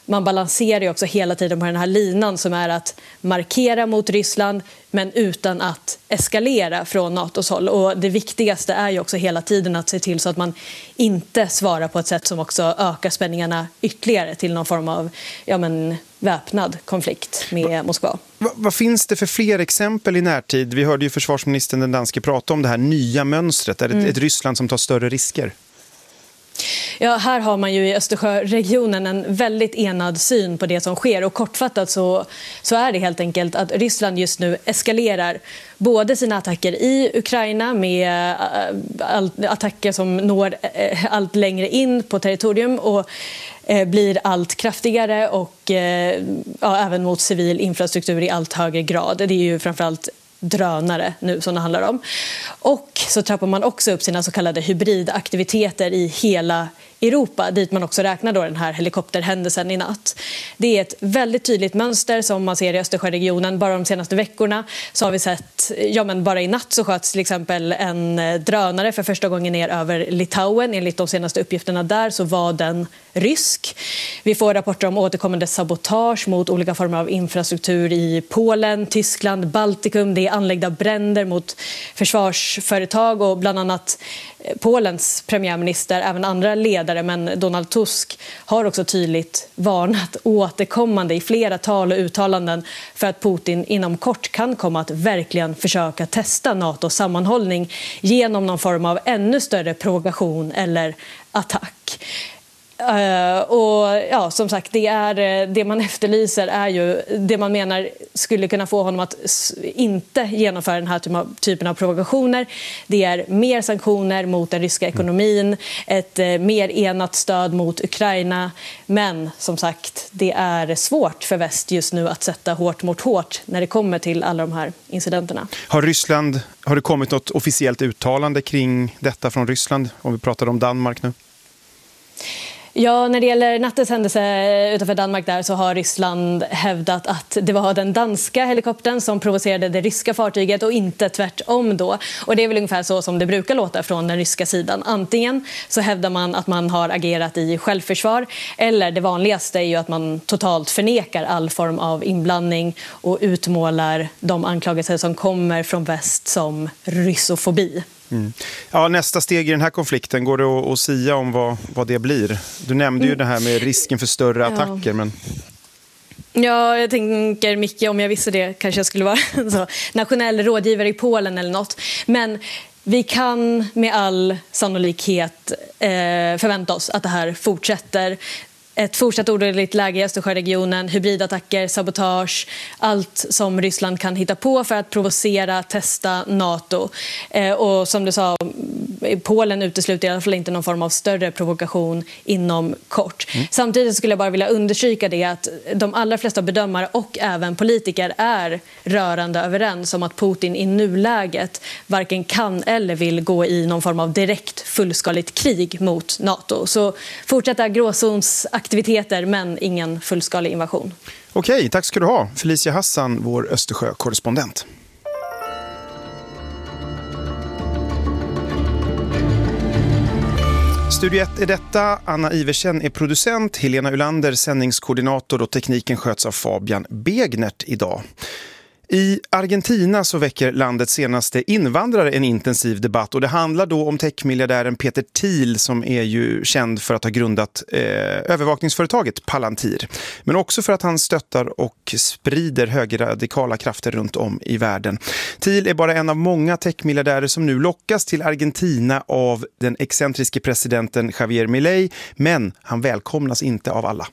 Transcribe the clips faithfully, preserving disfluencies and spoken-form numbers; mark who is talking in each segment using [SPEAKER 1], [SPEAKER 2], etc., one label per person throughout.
[SPEAKER 1] man balanserar ju också hela tiden på den här linan som är att markera mot Ryssland men utan att eskalera från NATOs håll. Och det viktigaste är ju också hela tiden att se till så att man inte svarar på ett sätt som också ökar spänningarna ytterligare till någon form av ja, men, väpnad konflikt med Moskva.
[SPEAKER 2] Va, vad finns det för fler exempel i närtid? Vi hörde ju försvarsministern den danske prata om det här nya mönstret. Är det mm. ett Ryssland som tar större risker?
[SPEAKER 1] Ja, här har man ju i Östersjöregionen en väldigt enad syn på det som sker och kortfattat så, så är det helt enkelt att Ryssland just nu eskalerar både sina attacker i Ukraina med äh, attacker som når äh, allt längre in på territorium och äh, blir allt kraftigare och äh, ja, även mot civil infrastruktur i allt högre grad. Det är ju framförallt drönare nu som det handlar om. Och så trappar man också upp sina så kallade hybridaktiviteter i hela Europa, dit man också räknar då den här helikopterhändelsen i natt. Det är ett väldigt tydligt mönster som man ser i Östersjöregionen. Bara de senaste veckorna så har vi sett, ja men bara i natt så sköts till exempel en drönare för första gången ner över Litauen. Enligt de senaste uppgifterna där så var den rysk. Vi får rapporter om återkommande sabotage mot olika former av infrastruktur i Polen, Tyskland, Baltikum. Det är anlagda bränder mot försvarsföretag och bland annat Polens premiärminister, även andra ledare, men Donald Tusk har också tydligt varnat återkommande i flera tal och uttalanden för att Putin inom kort kan komma att verkligen försöka testa NATOs sammanhållning genom någon form av ännu större provokation eller attack. Uh, och ja, som sagt, det, är, det man efterlyser är ju det man menar skulle kunna få honom att inte genomföra den här typen av provokationer. Det är mer sanktioner mot den ryska ekonomin, ett uh, mer enat stöd mot Ukraina. Men som sagt, det är svårt för väst just nu att sätta hårt mot hårt när det kommer till alla de här incidenterna. Har
[SPEAKER 2] Ryssland, har det kommit något officiellt uttalande kring detta från Ryssland, om vi pratar om Danmark nu?
[SPEAKER 1] Ja, när det gäller nattens händelse utanför Danmark där så har Ryssland hävdat att det var den danska helikoptern som provocerade det ryska fartyget och inte tvärtom då. Och det är väl ungefär så som det brukar låta från den ryska sidan. Antingen så hävdar man att man har agerat i självförsvar eller det vanligaste är ju att man totalt förnekar all form av inblandning och utmålar de anklagelser som kommer från väst som ryssofobi.
[SPEAKER 2] Mm. Ja, nästa steg i den här konflikten, går det att, att sia om vad, vad det blir? Du nämnde ju mm. det här med risken för större ja. attacker. Men...
[SPEAKER 1] Ja, jag tänker mycket om jag visste det kanske jag skulle vara så, nationell rådgivare i Polen eller något. Men vi kan med all sannolikhet eh, förvänta oss att det här fortsätter. Ett fortsatt oroligt läge i Östersjöregionen, hybridattacker, sabotage, allt som Ryssland kan hitta på för att provocera, testa NATO. Eh, och som du sa, Polen utesluter i alla fall inte någon form av större provokation inom kort. Mm. Samtidigt skulle jag bara vilja understryka det att de allra flesta bedömare och även politiker är rörande överens om att Putin i nuläget varken kan eller vill gå i någon form av direkt fullskaligt krig mot NATO. Så fortsätta gråzonsaktiviteter men ingen fullskalig invasion.
[SPEAKER 2] Okej, tack ska du ha. Felicia Hassan, vår Östersjö-korrespondent. Studio ett är detta. Anna Iversen är producent, Helena Ulander sändningskoordinator och tekniken sköts av Fabian Begnert idag. I Argentina så väcker landets senaste invandrare en intensiv debatt och det handlar då om techmiljardären Peter Thiel som är ju känd för att ha grundat eh, övervakningsföretaget Palantir. Men också för att han stöttar och sprider högerradikala krafter runt om i världen. Thiel är bara en av många techmiljardärer som nu lockas till Argentina av den excentriske presidenten Javier Milei, men han välkomnas inte av alla.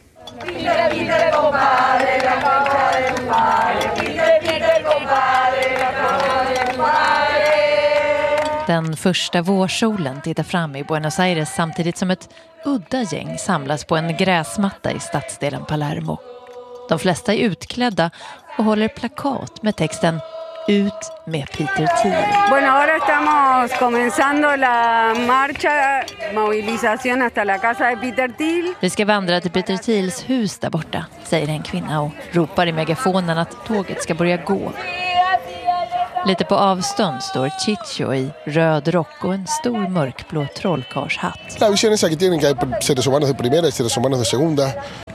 [SPEAKER 3] Den första vårsolen tittar fram i Buenos Aires samtidigt som ett udda gäng samlas på en gräsmatta i stadsdelen Palermo. De flesta är utklädda och håller plakat med texten Ut med Peter Thiel.
[SPEAKER 4] Bueno, ahora estamos comenzando la marcha, movilización hasta la casa de Peter Thiel.
[SPEAKER 3] Vi ska vandra till Peter Thiels hus där borta, säger en kvinna och ropar i megafonen att tåget ska börja gå. Lite på avstånd står Chicho i röd rock och en stor mörkblå trollkarlshatt.
[SPEAKER 5] La visión esa que tienen que hay seres humanos de primera y seres humanos de segunda.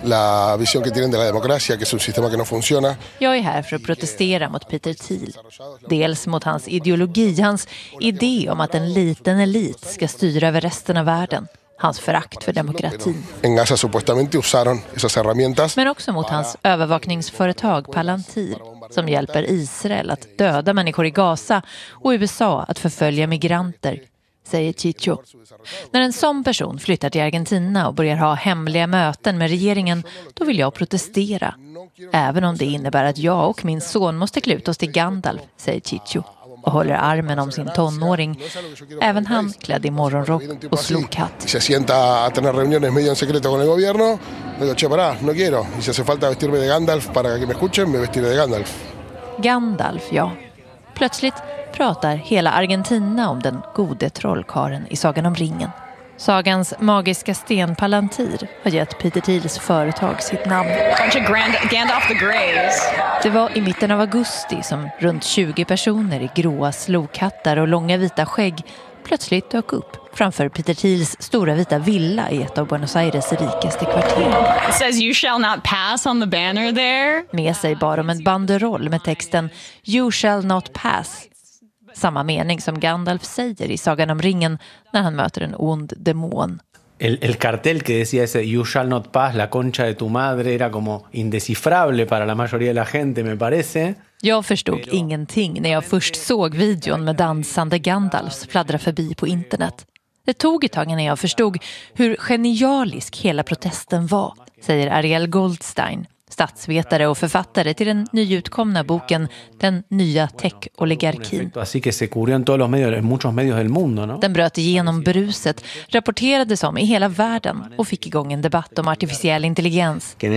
[SPEAKER 5] La visión que tienen de la democracia, que es un sistema que no funciona.
[SPEAKER 3] Jag är här för att protestera mot Peter Thiel. Dels mot hans ideologi, hans idé om att en liten elit ska styra över resten av världen. Hans förakt för demokratin.
[SPEAKER 5] En Gaza supuestamente usaron esas herramientas.
[SPEAKER 3] Men också mot hans övervakningsföretag Palantir, som hjälper Israel att döda människor i Gaza och U S A att förfölja migranter, säger Chicho. När en sån person flyttar till Argentina och börjar ha hemliga möten med regeringen, då vill jag protestera. Även om det innebär att jag och min son måste klä ut oss till Gandalf, säger Chicho. Och håller armen om sin tonåring. Även han klädd i morgonrock och slokhatt.
[SPEAKER 5] Se sienta a tener reuniones medio en secreto con el gobierno. Digo, che, pará, no quiero. Y si hace falta vestirme de Gandalf para que me escuchen, me vestiré de Gandalf.
[SPEAKER 3] Gandalf, ja. Plötsligt pratar hela Argentina om den gode trollkaren i Sagan om ringen. Sagans magiska sten Palantir har gett Peter Thiels företag sitt namn.
[SPEAKER 6] Gandalf the Greys.
[SPEAKER 3] Det var i mitten av augusti som runt tjugo personer i gråa slokhattar och långa vita skägg plötsligt dök upp framför Peter Thiels stora vita villa i ett av Buenos Aires rikaste kvarter.
[SPEAKER 6] It says you shall not pass on the banner there.
[SPEAKER 3] Med sig bar de en banderoll med texten You shall not pass. Samma mening som Gandalf säger i Sagan om ringen när han möter en ond demon.
[SPEAKER 7] El, el cartel que decía ese You shall not pass, la concha de tu madre, era como indescifrable para la mayoría de la gente, me parece.
[SPEAKER 3] Jag förstod ingenting när jag först såg videon med dansande Gandalfs fladdra förbi på internet. Det tog ett tag när jag förstod hur genialisk hela protesten var, säger Ariel Goldstein, statsvetare och författare till den nyutkomna boken Den nya tech-oligarkin. Den bröt igenom bruset, rapporterades om i hela världen och fick igång en debatt om artificiell intelligens. Det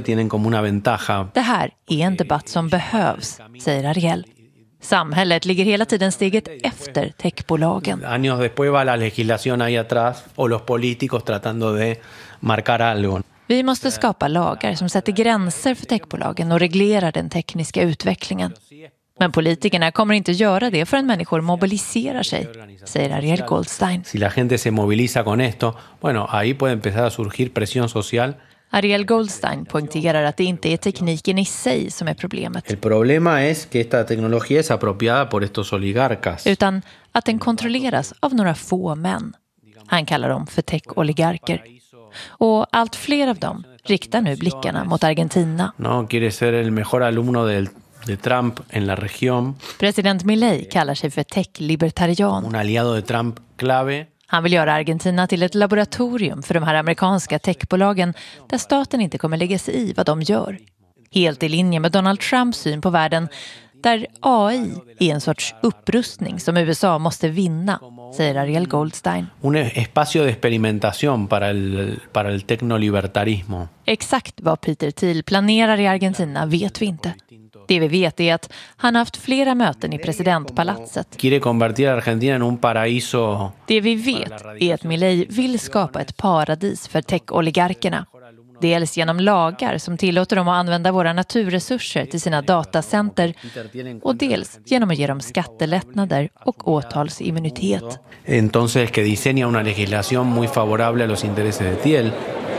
[SPEAKER 3] här är en debatt som behövs, säger Ariel. Samhället ligger hela tiden steget efter techbolagen.
[SPEAKER 7] Años después va la legislación ahí atrás o los políticos tratando de marcar algo.
[SPEAKER 3] Vi måste skapa lagar som sätter gränser för techbolagen och reglerar den tekniska utvecklingen. Men politikerna kommer inte göra det förrän människor mobiliserar sig, säger Ariel Goldstein.
[SPEAKER 7] Si la gente se moviliza con esto, bueno, ahí puede empezar a surgir presión social.
[SPEAKER 3] Ariel Goldstein poängterar att det inte är tekniken i sig som är problemet.
[SPEAKER 7] El problema es que esta tecnología es apropiada por estos oligarcas.
[SPEAKER 3] Utan att den kontrolleras av några få män. Han kallar dem för tech-oligarker. Och allt fler av dem riktar nu blickarna mot Argentina.
[SPEAKER 7] No quiere ser el mejor alumno del de Trump en la región.
[SPEAKER 3] President Milei kallar sig för tech-libertarian.
[SPEAKER 7] Un aliado de Trump clave.
[SPEAKER 3] Han vill göra Argentina till ett laboratorium för de här amerikanska techbolagen där staten inte kommer lägga sig i vad de gör. Helt i linje med Donald Trumps syn på världen där A I är en sorts upprustning som U S A måste vinna, säger Ariel Goldstein.
[SPEAKER 7] Un espacio de experimentación para el, para el tecnolibertarismo.
[SPEAKER 3] Exakt vad Peter Thiel planerar i Argentina vet vi inte. Det vi vet är att han har haft flera möten i presidentpalatset.
[SPEAKER 7] Quiere convertir a Argentina en un paraíso.
[SPEAKER 3] Det vi vet är att Milei vill skapa ett paradis för tech-oligarkerna. Dels genom lagar som tillåter dem att använda våra naturresurser till sina datacenter och dels genom att ge dem skattelättnader och åtalsimmunitet.
[SPEAKER 7] Entonces que diseña una legislación muy favorable a los intereses de Thiel.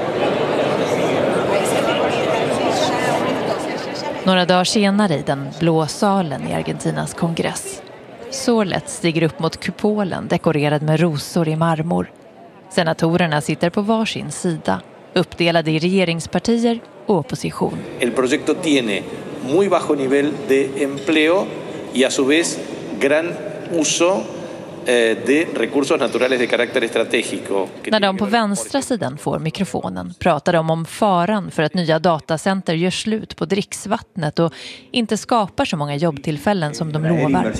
[SPEAKER 3] Några dagar senare i den blå salen i Argentinas kongress. Solet stiger upp mot kupolen dekorerad med rosor i marmor. Senatorerna sitter på varsin sida, uppdelade i regeringspartier och opposition.
[SPEAKER 8] El proyecto tiene muy bajo nivel de empleo y a su vez gran uso de recursos naturales de carácter estratégico.
[SPEAKER 3] När de på vänstra sidan får mikrofonen pratar de om faran för att nya datacenter gör slut på dricksvattnet och inte skapar så många jobbtillfällen som de lovar.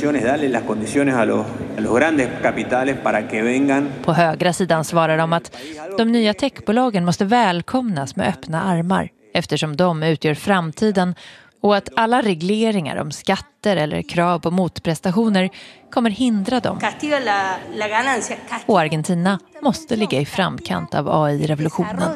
[SPEAKER 3] På högra sidan svarar de att de nya techbolagen måste välkomnas med öppna armar eftersom de utgör framtiden och att alla regleringar om skatter eller krav på motprestationer kommer hindra dem. Och Argentina måste ligga i framkant av A I-revolutionen.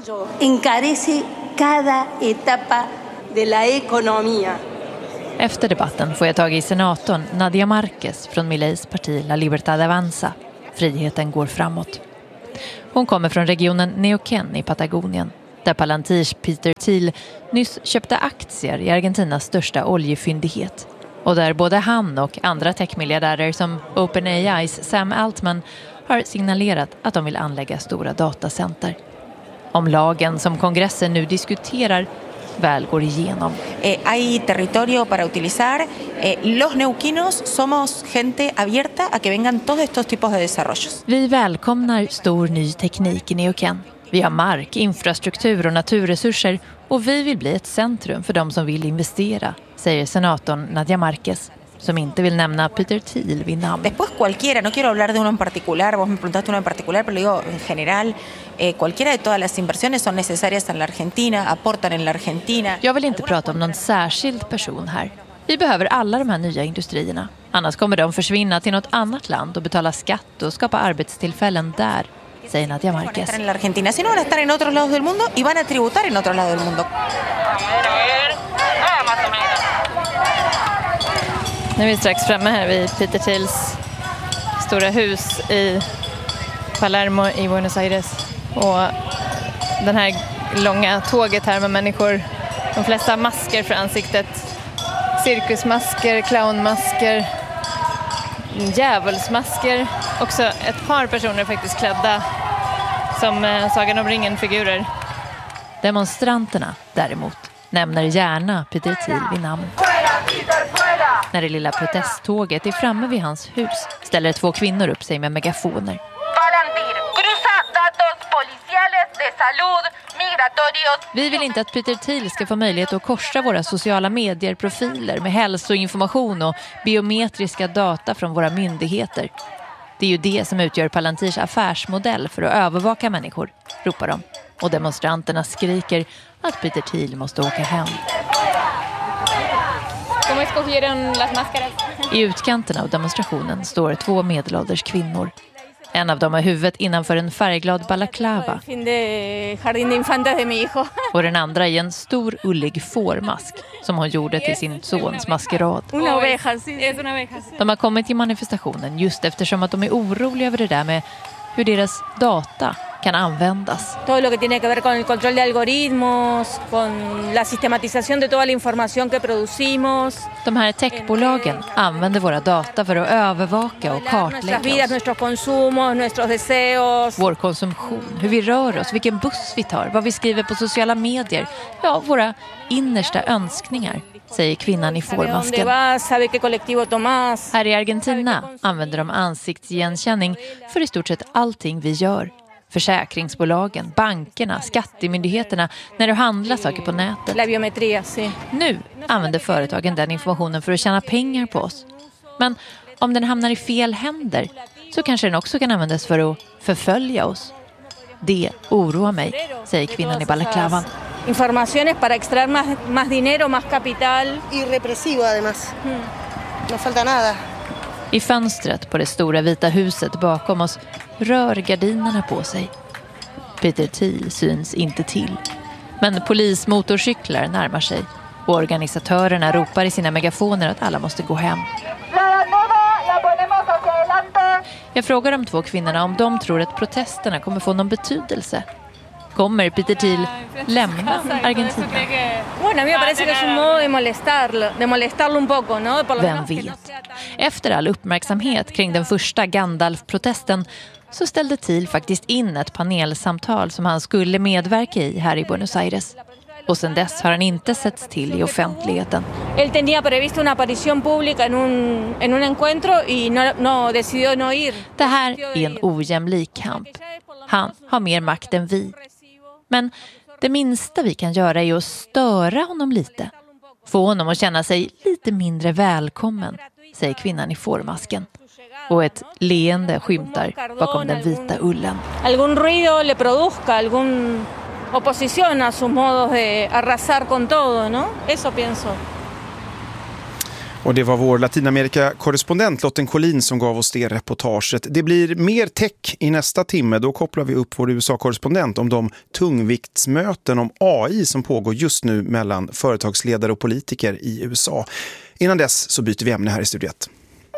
[SPEAKER 3] Efter debatten får jag tag i senatorn Nadia Marquez från Mileis parti La Libertad Avanza. Friheten går framåt. Hon kommer från regionen Neuquén i Patagonien, där Palantirs Peter Thiel nyss köpte aktier i Argentinas största oljefyndighet. Och där både han och andra techmiljardärer som OpenAIs Sam Altman har signalerat att de vill anlägga stora datacenter. Om lagen som kongressen nu diskuterar väl går igenom.
[SPEAKER 9] Eh, hay territorio para utilizar. Eh, los neuquinos somos gente abierta a que vengan todos estos tipos de desarrollos.
[SPEAKER 3] Vi välkomnar stor ny teknik i Neuquén. Vi har mark, infrastruktur och naturresurser och vi vill bli ett centrum för de som vill investera, säger senatorn Nadia Marquez, som inte vill nämna Peter Thiel vid namn.
[SPEAKER 9] Después cualquiera, no quiero hablar de uno en particular, vos me preguntaste uno en particular, pero digo en general, eh, cualquiera de todas las inversiones son necesarias en la Argentina, aportan en la Argentina.
[SPEAKER 3] Jag vill inte prata om någon särskild person här. Vi behöver alla de här nya industrierna. Annars kommer de försvinna till något annat land och betala skatt och skapa arbetstillfällen där, säger Nadia Marquez.
[SPEAKER 9] En la Argentina, si no van a estar en otros lados del mundo y van a tributar en otros lados del mundo.
[SPEAKER 3] Nu är vi strax framme här vid Peter Thiels stora hus i Palermo i Buenos Aires. Och den här långa tåget här med människor, de flesta masker för ansiktet. Cirkusmasker, clownmasker, djävulsmasker. Också ett par personer faktiskt klädda som Sagan om ringen-figurer. Demonstranterna däremot nämner gärna Peter Thiel vid namn. När det lilla protesttåget är framme vid hans hus ställer två kvinnor upp sig med megafoner. Vi vill inte att Peter Thiel ska få möjlighet att korsa våra sociala medier-profiler med hälsoinformation och biometriska data från våra myndigheter. Det är ju det som utgör Palantirs affärsmodell för att övervaka människor, ropar de. Och demonstranterna skriker att Peter Thiel måste åka hem. I utkanten av demonstrationen står två medelålders kvinnor. En av dem har huvudet innanför en färgglad balaklava. Och den andra i en stor ullig fårmask som hon gjorde till sin sons maskerad. De har kommit till manifestationen just eftersom att de är oroliga över det där med hur deras data kan användas.
[SPEAKER 10] Todo lo que tiene que ver con el control de algoritmos, con la sistematización de toda la información que producimos.
[SPEAKER 3] De här techbolagen använder våra data för att övervaka och kartlägga oss.
[SPEAKER 10] Nuestros consumos, nuestros deseos.
[SPEAKER 3] Vår konsumtion, hur vi rör oss, vilken buss vi tar, vad vi skriver på sociala medier. Ja, våra innersta önskningar, säger kvinnan i fårmasken. Här i Argentina använder de ansiktsigenkänning för i stort sett allting vi gör. Försäkringsbolagen, bankerna, skattemyndigheterna när du handlar saker på nätet. Nu använder företagen den informationen för att tjäna pengar på oss. Men om den hamnar i fel händer så kanske den också kan användas för att förfölja oss. Det oroar mig, säger kvinnan i balaklavan.
[SPEAKER 10] Informaciones para extraer más, más dinero, más capital.
[SPEAKER 11] Y represivo además. Mm. No falta nada.
[SPEAKER 3] I fönstret på det stora vita huset bakom oss rör gardinerna på sig. Peter Thiel syns inte till. Men polismotorcyklar närmar sig och organisatörerna ropar i sina megafoner att alla måste gå hem. Jag frågar de två kvinnorna om de tror att protesterna kommer få någon betydelse. Kommer Peter Thiel lämna Argentina? Vem vet? Efter all uppmärksamhet kring den första Gandalf-protesten så ställde Thiel faktiskt in ett panelsamtal som han skulle medverka i här i Buenos Aires. Och sen dess har han inte setts till i offentligheten.
[SPEAKER 10] Él tenía previsto una aparición pública en un en un encuentro y no no decidió no ir.
[SPEAKER 3] Det här är en ojämlik kamp. Han har mer makt än vi. Men det minsta vi kan göra är att störa honom lite. Få honom att känna sig lite mindre välkommen, säger kvinnan i fårmasken. Och ett leende skymtar bakom den vita ullen.
[SPEAKER 10] Algún ruido le produzca algún oposición a sus modos de arrasar con todo, ¿no? Eso pienso.
[SPEAKER 2] Och det var vår Latinamerika-korrespondent Lotten Collin som gav oss det reportaget. Det blir mer tech i nästa timme. Då kopplar vi upp vår U S A-korrespondent om de tungviktsmöten om A I som pågår just nu mellan företagsledare och politiker i U S A. Innan dess så byter vi ämne här i studiet.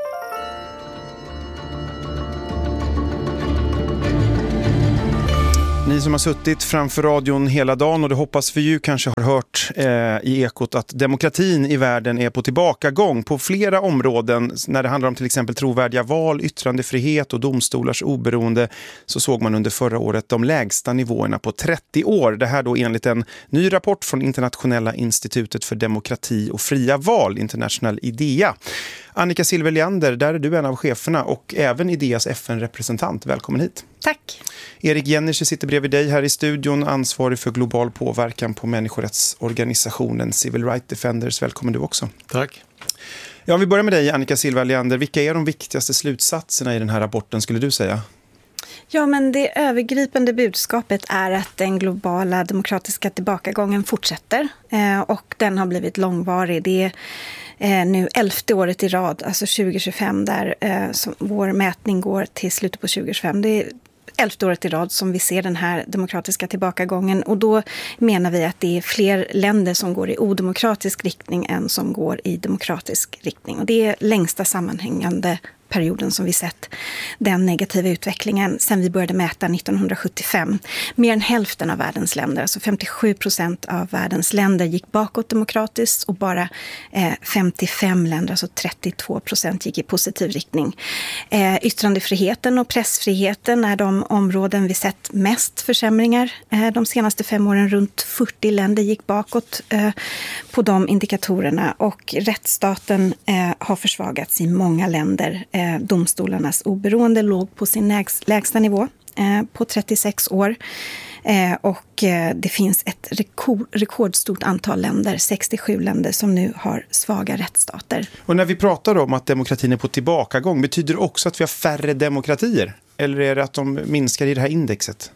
[SPEAKER 2] Ni som har suttit framför radion hela dagen och det hoppas vi ju kanske har hört eh, i Ekot att demokratin i världen är på tillbakagång på flera områden. När det handlar om till exempel trovärdiga val, yttrandefrihet och domstolars oberoende så såg man under förra året de lägsta nivåerna på trettio år. Det här då enligt en ny rapport från Internationella institutet för demokrati och fria val, International IDEA. Annika Silver-Leander, där är du en av cheferna och även IDEAs F N-representant. Välkommen hit.
[SPEAKER 12] Tack.
[SPEAKER 2] Erik Jennische sitter bredvid dig här i studion, ansvarig för global påverkan på människorättsorganisationen Civil Rights Defenders. Välkommen du också.
[SPEAKER 13] Tack.
[SPEAKER 2] Ja, vi börjar med dig Annika Silver-Leander. Vilka är de viktigaste slutsatserna i den här rapporten skulle du säga?
[SPEAKER 12] Ja, men det övergripande budskapet är att den globala demokratiska tillbakagången fortsätter eh, och den har blivit långvarig. Det är eh, nu elfte året i rad, alltså tjugo tjugofem, där eh, som vår mätning går till slutet på tjugo tjugofem. Det är elfte året i rad som vi ser den här demokratiska tillbakagången och då menar vi att det är fler länder som går i odemokratisk riktning än som går i demokratisk riktning. Och det är längsta sammanhängande perioden som vi sett den negativa utvecklingen sedan vi började mäta nittonhundrasjuttiofem. Mer än hälften av världens länder, alltså femtiosju procent av världens länder gick bakåt demokratiskt och bara eh, femtiofem länder, alltså trettiotvå procent gick i positiv riktning. Eh, yttrandefriheten och pressfriheten är de områden vi sett mest försämringar. Eh, de senaste fem åren runt fyrtio länder gick bakåt eh, på de indikatorerna och rättsstaten eh, har försvagats i många länder. Domstolarnas oberoende låg på sin lägsta nivå eh, på trettiosex år eh, och eh, det finns ett rekord, rekordstort antal länder, sextiosju länder som nu har svaga rättsstater.
[SPEAKER 2] Och när vi pratar om att demokratin är på tillbakagång, betyder det också att vi har färre demokratier? Eller är det att de minskar i det här indexet?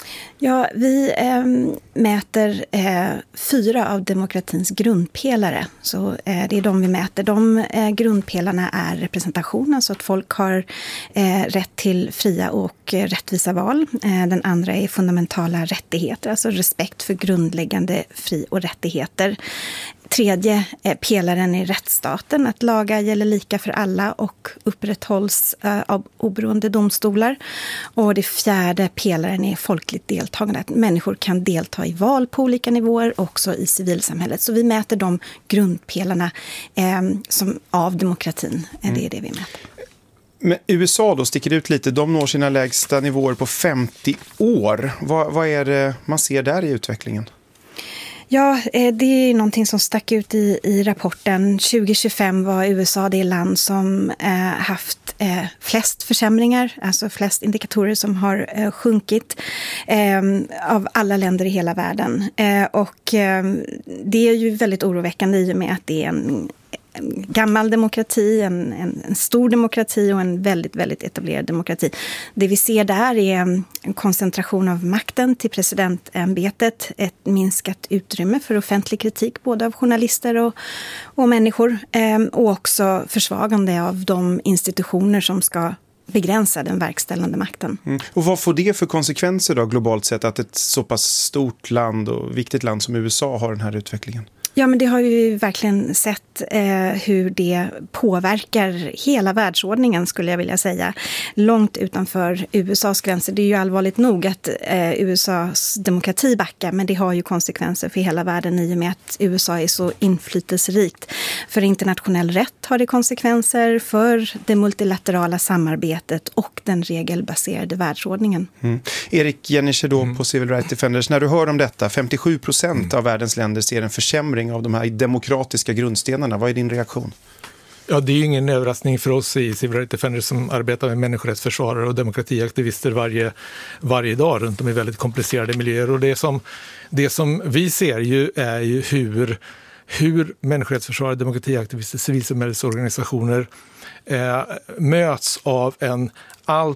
[SPEAKER 12] Ja, vi eh, mäter eh, fyra av demokratins grundpelare. Så eh, det är de vi mäter. De eh, grundpelarna är representation, alltså att folk har eh, rätt till fria och eh, rättvisa val. Eh, den andra är fundamentala rättigheter, alltså respekt för grundläggande fri- och rättigheter. Tredje eh, pelaren är rättsstaten, att lagar gäller lika för alla och upprätthålls eh, av oberoende domstolar. Och det fjärde pelaren är folkligt deltagande, att människor kan delta i val på olika nivåer, också i civilsamhället. Så vi mäter de grundpelarna eh, som av demokratin, mm. det är det vi mäter.
[SPEAKER 2] Men U S A då sticker ut lite, de når sina lägsta nivåer på femtio år. Vad, vad är det man ser där i utvecklingen?
[SPEAKER 12] Ja, det är någonting som stack ut i, i rapporten. tjugo tjugofem var U S A det land som eh, haft eh, flest försämringar, alltså flest indikatorer som har eh, sjunkit eh, av alla länder i hela världen. Eh, och eh, det är ju väldigt oroväckande i och med att det är en en gammal demokrati, en, en, en stor demokrati och en väldigt, väldigt etablerad demokrati. Det vi ser där är en koncentration av makten till presidentämbetet, ett minskat utrymme för offentlig kritik både av journalister och, och människor eh, och också försvagande av de institutioner som ska begränsa den verkställande makten. Mm.
[SPEAKER 2] Och vad får det för konsekvenser då globalt sett att ett så pass stort land och viktigt land som U S A har den här utvecklingen?
[SPEAKER 12] Ja, men det har vi verkligen sett eh, hur det påverkar hela världsordningen skulle jag vilja säga. Långt utanför U S A:s gränser. Det är ju allvarligt nog att eh, U S A:s demokrati backar, men det har ju konsekvenser för hela världen i och med att U S A är så inflytelserikt. För internationell rätt har det konsekvenser, för det multilaterala samarbetet och den regelbaserade världsordningen.
[SPEAKER 2] Mm. Erik Jennische då mm. på Civil Rights Defenders, när du hör om detta, femtiosju procent mm. av världens länder ser en försämring av de här demokratiska grundstenarna. Vad är din reaktion?
[SPEAKER 13] Ja, det är ingen överraskning för oss i Civil Rights Defenders som arbetar med människorättsförsvarare och demokratiaktivister varje, varje dag runt om i väldigt komplicerade miljöer. Och det som, det som vi ser ju är ju hur, hur människorättsförsvarare, demokratiaktivister, civilsamhällesorganisationer eh, möts av en allt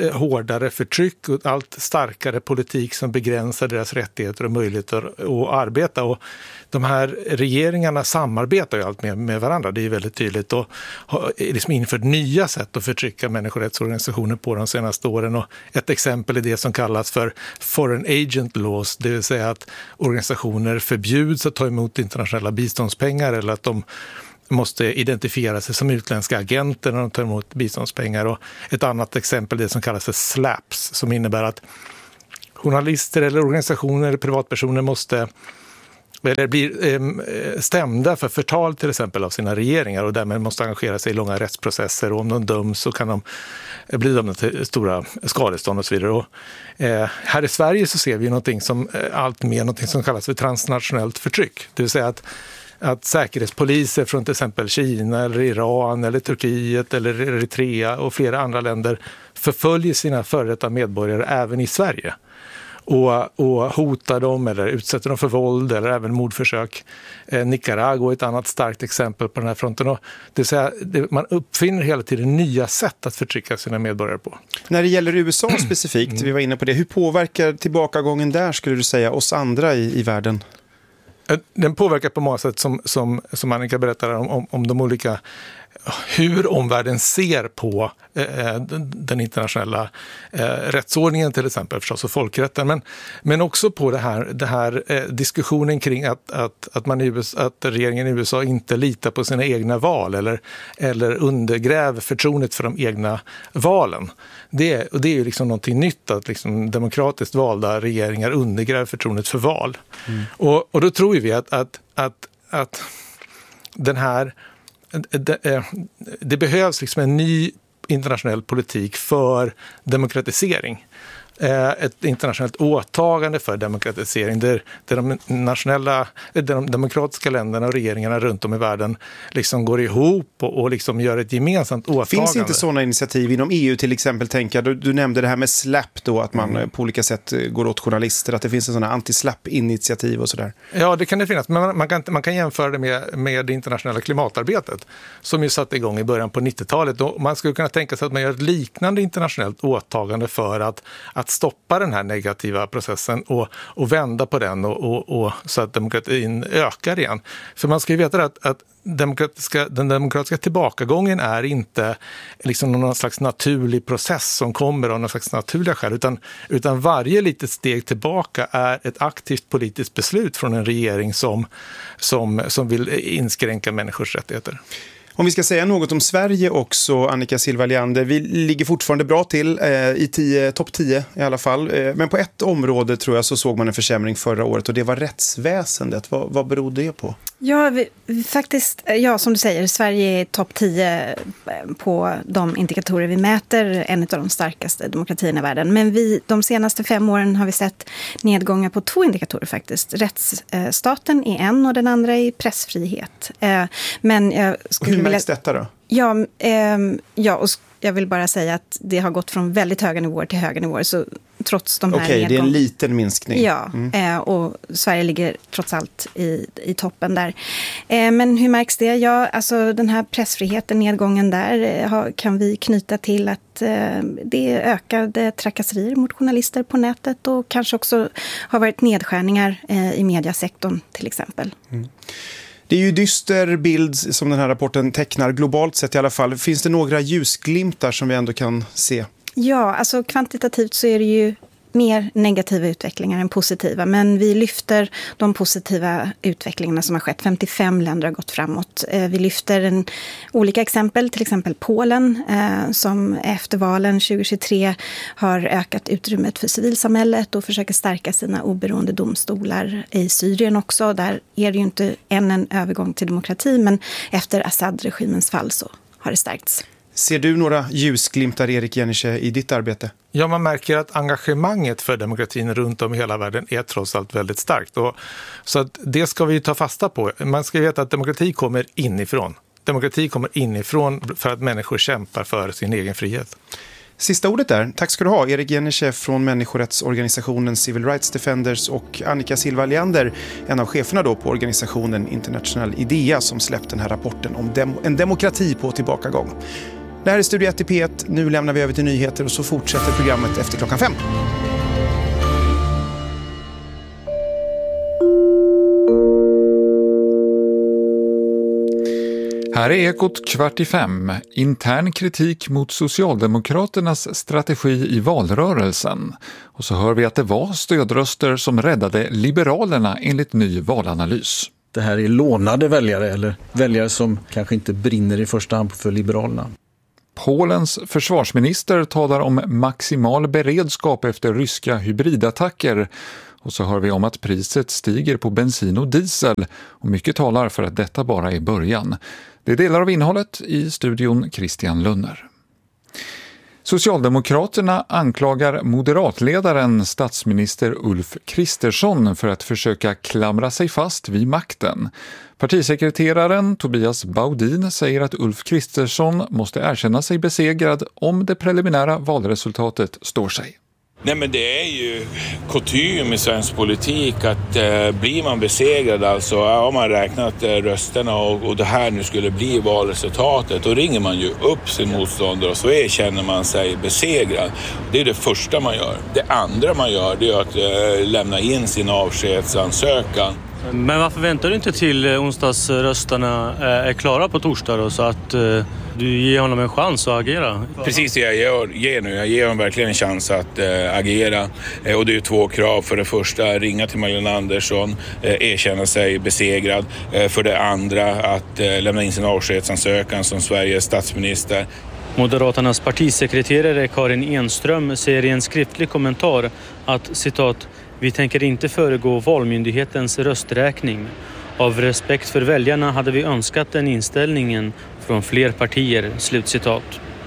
[SPEAKER 13] eh, hårdare förtryck och allt starkare politik som begränsar deras rättigheter och möjligheter att arbeta. Och de här regeringarna samarbetar ju allt mer med varandra, det är väldigt tydligt, och har liksom infört nya sätt att förtrycka människorättsorganisationer på de senaste åren. Och ett exempel är det som kallas för foreign agent laws, det vill säga att organisationer förbjuds att ta emot internationella biståndspengar eller att de måste identifiera sig som utländska agenter när de tar emot biståndspengar. Och ett annat exempel är det som kallas för slaps, som innebär att journalister eller organisationer eller privatpersoner måste eller blir stämda för förtal till exempel av sina regeringar och därmed måste engagera sig i långa rättsprocesser, och om de döms så kan de bli dömda till stora skadestånd och så vidare. Och, eh, här i Sverige så ser vi någonting som eh, allt mer någonting som kallas för transnationellt förtryck. Det vill säga att att säkerhetspoliser från till exempel Kina eller Iran eller Turkiet eller Eritrea och flera andra länder förföljer sina före detta medborgare även i Sverige. Och, och hotar dem eller utsätter dem för våld eller även mordförsök. Eh, Nicaragua är ett annat starkt exempel på den här fronten. Och det vill säga, det, man uppfinner hela tiden nya sätt att förtrycka sina medborgare på.
[SPEAKER 2] När det gäller U S A specifikt, mm. vi var inne på det, hur påverkar tillbakagången där, skulle du säga, oss andra i, i världen?
[SPEAKER 13] Den påverkar på många sätt som, som, som Annika berättar om, om, om de olika, hur omvärlden ser på eh, den, den internationella eh, rättsordningen till exempel förstås och folkrätten, men, men också på det här, det här eh, diskussionen kring att, att, att, man i U S A, att regeringen i U S A inte litar på sina egna val eller, eller undergräver förtroendet för de egna valen. Det, och det är ju liksom någonting nytt att liksom demokratiskt valda regeringar undergräver förtroendet för val. Mm. Och, och då tror vi att, att, att, att den här Det, det behövs liksom en ny internationell politik för demokratisering. Ett internationellt åtagande för demokratisering där, där de nationella, där de demokratiska länderna och regeringarna runt om i världen liksom går ihop och, och liksom gör ett gemensamt åtagande.
[SPEAKER 2] Finns inte sådana initiativ inom E U till exempel? Tänka, du, du nämnde det här med SLAPP då, att man mm. på olika sätt går åt journalister, att det finns en sån här anti-SLAPP-initiativ och sådär.
[SPEAKER 13] Ja, det kan det finnas, men man, man, kan, man kan jämföra det med, med det internationella klimatarbetet som ju satte igång i början på nittiotalet. Och man skulle kunna tänka sig att man gör ett liknande internationellt åtagande för att, att stoppa den här negativa processen och, och vända på den och, och, och så att demokratin ökar igen. För man ska ju veta att, att demokratiska, den demokratiska tillbakagången är inte liksom någon slags naturlig process som kommer av någon slags naturliga skäl, utan, utan varje litet steg tillbaka är ett aktivt politiskt beslut från en regering som, som, som vill inskränka människors rättigheter.
[SPEAKER 2] Om vi ska säga något om Sverige också, Annika Silva Leander, vi ligger fortfarande bra till eh, i topp tio i alla fall. Eh, men på ett område tror jag så såg man en försämring förra året och det var rättsväsendet. Vad, vad beror det på?
[SPEAKER 12] Ja, vi, faktiskt, ja, som du säger, Sverige är topp tio på de indikatorer vi mäter, en av de starkaste demokratierna i världen. Men vi, de senaste fem åren har vi sett nedgångar på två indikatorer faktiskt. Rättsstaten är en och den andra är pressfrihet. Eh, men jag skulle
[SPEAKER 2] Hur märks
[SPEAKER 12] vilja...
[SPEAKER 2] detta då?
[SPEAKER 12] Ja, eh, ja, och jag vill bara säga att det har gått från väldigt höga nivåer till höga nivåer, så trots de här
[SPEAKER 2] Okej, okay, det är en liten minskning.
[SPEAKER 12] Ja, mm. eh, och Sverige ligger trots allt i, i toppen där. Eh, men hur märks det? Ja, alltså den här pressfriheten, nedgången där, eh, har, kan vi knyta till att eh, det är ökade trakasserier mot journalister på nätet och kanske också har varit nedskärningar eh, i mediasektorn till exempel.
[SPEAKER 2] Mm. Det är ju dyster bild som den här rapporten tecknar, globalt sett i alla fall. Finns det några ljusglimtar som vi ändå kan se?
[SPEAKER 12] Ja, alltså kvantitativt så är det ju mer negativa utvecklingar än positiva. Men vi lyfter de positiva utvecklingarna som har skett. femtiofem länder har gått framåt. Vi lyfter en, olika exempel, till exempel Polen eh, som efter valen tjugohundratjugotre har ökat utrymmet för civilsamhället och försöker stärka sina oberoende domstolar. I Syrien också, där är det ju inte än en övergång till demokrati, men efter Assad-regimens fall så har det stärkts.
[SPEAKER 2] Ser du några ljusglimtar, Erik Jeniche, i ditt arbete?
[SPEAKER 13] Ja, man märker att engagemanget för demokratin runt om i hela världen är trots allt väldigt starkt. Och, så att det ska vi ta fasta på. Man ska veta att demokrati kommer inifrån. Demokrati kommer inifrån för att människor kämpar för sin egen frihet.
[SPEAKER 2] Sista ordet där. Tack ska du ha, Erik Jeniche från människorättsorganisationen Civil Rights Defenders och Annika Silva Leander, en av cheferna då på organisationen International IDEA som släppt den här rapporten om dem- en demokrati på tillbakagång. Det här är Studio ett i P ett. Nu lämnar vi över till nyheter och så fortsätter programmet efter klockan fem.
[SPEAKER 14] Här är Ekot kvart i fem. Intern kritik mot Socialdemokraternas strategi i valrörelsen. Och så hör vi att det var stödröster som räddade Liberalerna enligt ny valanalys.
[SPEAKER 15] Det här är lånade väljare eller väljare som kanske inte brinner i första hand för Liberalerna.
[SPEAKER 14] Polens försvarsminister talar om maximal beredskap efter ryska hybridattacker. Och så hör vi om att priset stiger på bensin och diesel och mycket talar för att detta bara är början. Det är delar av innehållet i studion Christian Lunner. Socialdemokraterna anklagar moderatledaren statsminister Ulf Kristersson för att försöka klamra sig fast vid makten. Partisekreteraren Tobias Baudin säger att Ulf Kristersson måste erkänna sig besegrad om det preliminära valresultatet står sig.
[SPEAKER 16] Nej, men det är ju kutym i svensk politik att eh, blir man besegrad, alltså har man räknat eh, rösterna och, och det här nu skulle bli valresultatet, då ringer man ju upp sin motståndare och så erkänner man sig besegrad. Det är det första man gör. Det andra man gör, det är att eh, lämna in sin avskedsansökan.
[SPEAKER 17] Men varför väntar du inte till onsdagsrösterna är klara på torsdag då, så att eh, du ger honom en chans att agera?
[SPEAKER 16] Precis det jag gör, ger nu. Jag ger honom verkligen en chans att eh, agera. Eh, och det är ju två krav. För det första, ringa till Magdalena Andersson, eh, erkänna sig besegrad. Eh, för det andra, att eh, lämna in sin avskedsansökan som Sveriges statsminister.
[SPEAKER 17] Moderaternas partisekreterare Karin Enström säger i en skriftlig kommentar att, citat, vi tänker inte föregå valmyndighetens rösträkning. Av respekt för väljarna hade vi önskat den inställningen från fler partier, slutcitat.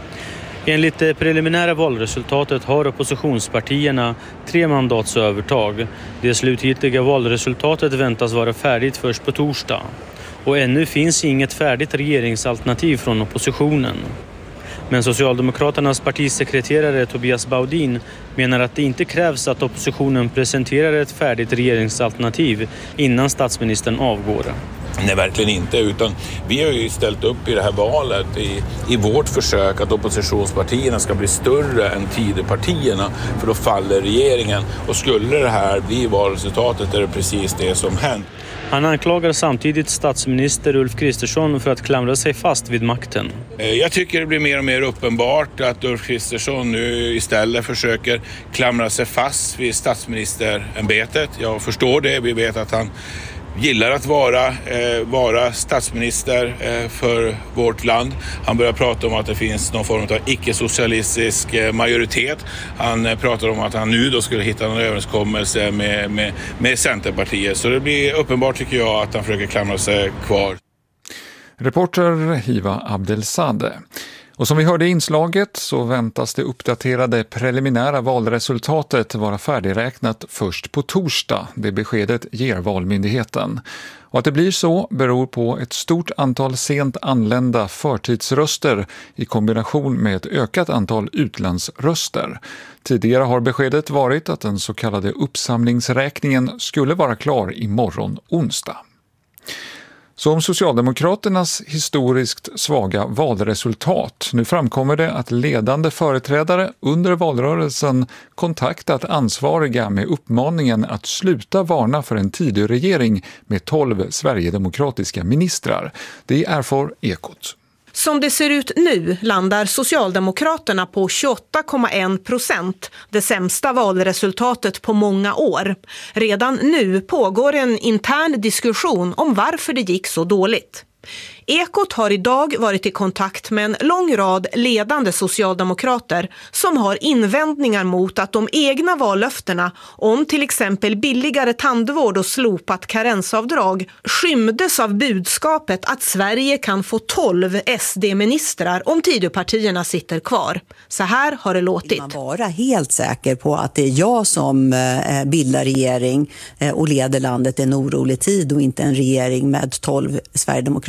[SPEAKER 17] Enligt det preliminära valresultatet har oppositionspartierna tre mandats övertag. Det slutgiltiga valresultatet väntas vara färdigt först på torsdag. Och ännu finns inget färdigt regeringsalternativ från oppositionen. Men Socialdemokraternas partisekreterare Tobias Baudin menar att det inte krävs att oppositionen presenterar ett färdigt regeringsalternativ innan statsministern avgår.
[SPEAKER 16] Nej, verkligen inte. Utan vi har ju ställt upp i det här valet i, i vårt försök att oppositionspartierna ska bli större än Tidöpartierna, för då faller regeringen. Och skulle det här bli valresultatet är det precis det som hänt.
[SPEAKER 17] Han anklagar samtidigt statsminister Ulf Kristersson för att klamra sig fast vid makten.
[SPEAKER 16] Jag tycker det blir mer och mer uppenbart att Ulf Kristersson nu istället försöker klamra sig fast vid statsministerämbetet. Jag förstår det, vi vet att han gillar att vara, eh, vara statsminister eh, för vårt land. Han börjar prata om att det finns någon form av icke-socialistisk eh, majoritet. Han eh, pratar om att han nu då skulle hitta någon överenskommelse med, med, med Centerpartiet. Så det blir uppenbart, tycker jag, att han försöker klamra sig kvar.
[SPEAKER 14] Reporter Hiva Abdelsade. Och som vi hörde i inslaget så väntas det uppdaterade preliminära valresultatet vara färdigräknat först på torsdag. Det beskedet ger Valmyndigheten. Och att det blir så beror på ett stort antal sent anlända förtidsröster i kombination med ett ökat antal utlandsröster. Tidigare har beskedet varit att den så kallade uppsamlingsräkningen skulle vara klar imorgon onsdag. Så om Socialdemokraternas historiskt svaga valresultat. Nu framkommer det att ledande företrädare under valrörelsen kontaktat ansvariga med uppmaningen att sluta varna för en tidig regering med tolv sverigedemokratiska ministrar. Det erfar Ekot.
[SPEAKER 18] Som det ser ut nu landar Socialdemokraterna på tjugoåtta komma en procent, det sämsta valresultatet på många år. Redan nu pågår en intern diskussion om varför det gick så dåligt. Ekot har idag varit i kontakt med en lång rad ledande socialdemokrater som har invändningar mot att de egna vallöftena om till exempel billigare tandvård och slopat karensavdrag skymdes av budskapet att Sverige kan få tolv S D-ministrar om Tidöpartierna sitter kvar. Så här har det låtit.
[SPEAKER 19] Man vara helt säker på att det är jag som bildar regering och leder landet en orolig tid och inte en regering med tolv sverigedemokratiska ministrar.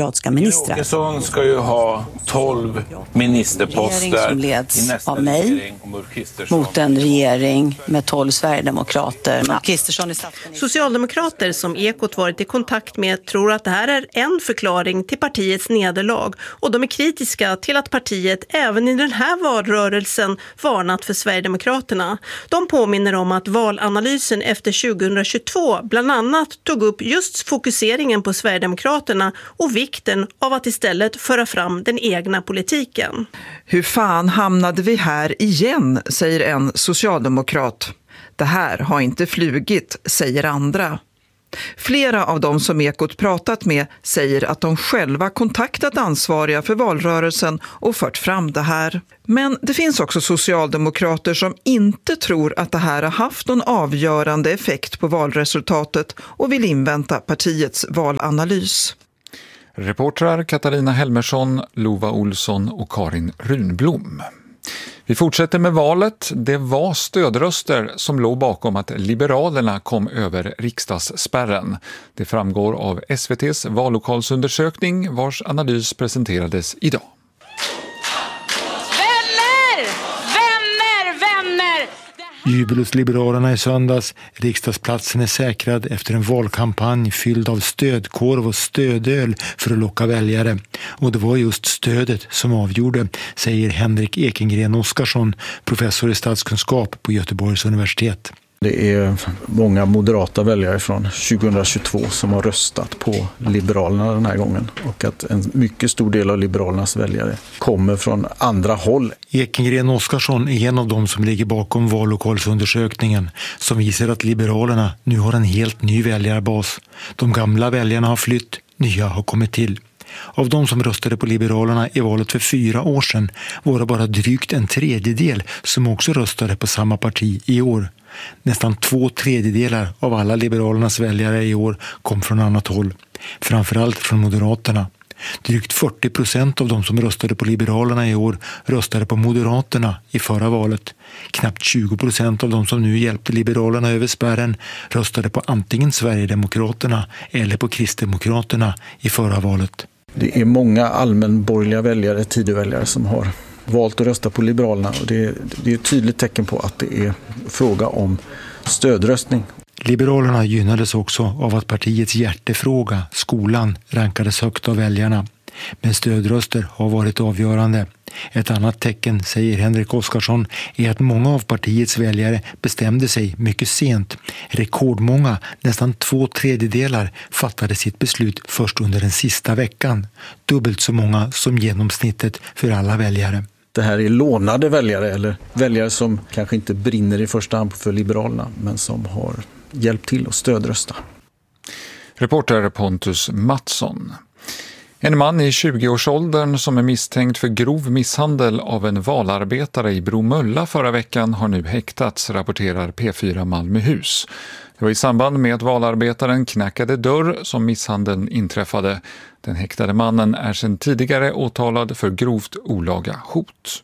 [SPEAKER 20] ministrar.
[SPEAKER 16] Åkesson ska ju ha tolv ministerposter
[SPEAKER 20] som leds av mig mot en regering med tolv sverigedemokrater. Ja. Kristersson är statsminister.
[SPEAKER 18] Socialdemokrater som Ekot varit i kontakt med tror att det här är en förklaring till partiets nederlag, och de är kritiska till att partiet även i den här valrörelsen varnat för Sverigedemokraterna. De påminner om att valanalysen efter tjugohundratjugotvå bland annat tog upp just fokuseringen på Sverigedemokraterna och vikten av att istället föra fram den egna politiken.
[SPEAKER 21] Hur fan hamnade vi här igen, säger en socialdemokrat. Det här har inte flugit, säger andra. Flera av dem som Ekot pratat med säger att de själva kontaktat ansvariga för valrörelsen och fört fram det här. Men det finns också socialdemokrater som inte tror att det här har haft någon avgörande effekt på valresultatet och vill invänta partiets valanalys.
[SPEAKER 14] Reportrar Katarina Helmersson, Lova Olsson och Karin Runblom. Vi fortsätter med valet. Det var stödröster som låg bakom att Liberalerna kom över riksdagsspärren. Det framgår av S V T:s vallokalsundersökning vars analys presenterades idag.
[SPEAKER 22] Vänner! Vänner! Vänner!
[SPEAKER 23] Jubel hos Liberalerna i söndags. Riksdagsplatsen är säkrad efter en valkampanj fylld av stödkorv och stödöl för att locka väljare. Och det var just stödet som avgjorde, säger Henrik Ekengren Oskarsson, professor i statskunskap på Göteborgs universitet.
[SPEAKER 15] Det är många moderata väljare från tjugohundratjugotvå som har röstat på Liberalerna den här gången. Och att en mycket stor del av Liberalernas väljare kommer från andra håll.
[SPEAKER 23] Ekengren Oskarsson är en av dem som ligger bakom vallokalsundersökningen som visar att Liberalerna nu har en helt ny väljarbas. De gamla väljarna har flytt, nya har kommit till. Av de som röstade på Liberalerna i valet för fyra år sedan var det bara drygt en tredjedel som också röstade på samma parti i år. Nästan två tredjedelar av alla Liberalernas väljare i år kom från annat håll, framförallt från Moderaterna. Drygt fyrtio procent av de som röstade på Liberalerna i år röstade på Moderaterna i förra valet. Knappt tjugo procent av de som nu hjälpte Liberalerna över spärren röstade på antingen Sverigedemokraterna eller på Kristdemokraterna i förra valet.
[SPEAKER 15] Det är många allmänborgerliga väljare, tidigväljare som har valt att rösta på Liberalerna, och det är, det är ett tydligt tecken på att det är fråga om stödröstning.
[SPEAKER 23] Liberalerna gynnades också av att partiets hjärtefråga, skolan, rankades högt av väljarna. Men stödröster har varit avgörande. Ett annat tecken, säger Henrik Oskarsson, är att många av partiets väljare bestämde sig mycket sent. Rekordmånga, nästan två tredjedelar, fattade sitt beslut först under den sista veckan. Dubbelt så många som genomsnittet för alla väljare.
[SPEAKER 15] Det här är lånade väljare, eller väljare som kanske inte brinner i första hand för Liberalerna, men som har hjälpt till att stödrösta.
[SPEAKER 14] Reporter Pontus Mattsson. En man i tjugoårsåldern som är misstänkt för grov misshandel av en valarbetare i Bromölla förra veckan har nu häktats, rapporterar P fyra Malmöhus. Det var i samband med att valarbetaren knackade dörr som misshandeln inträffade. Den häktade mannen är sedan tidigare åtalad för grovt olaga hot.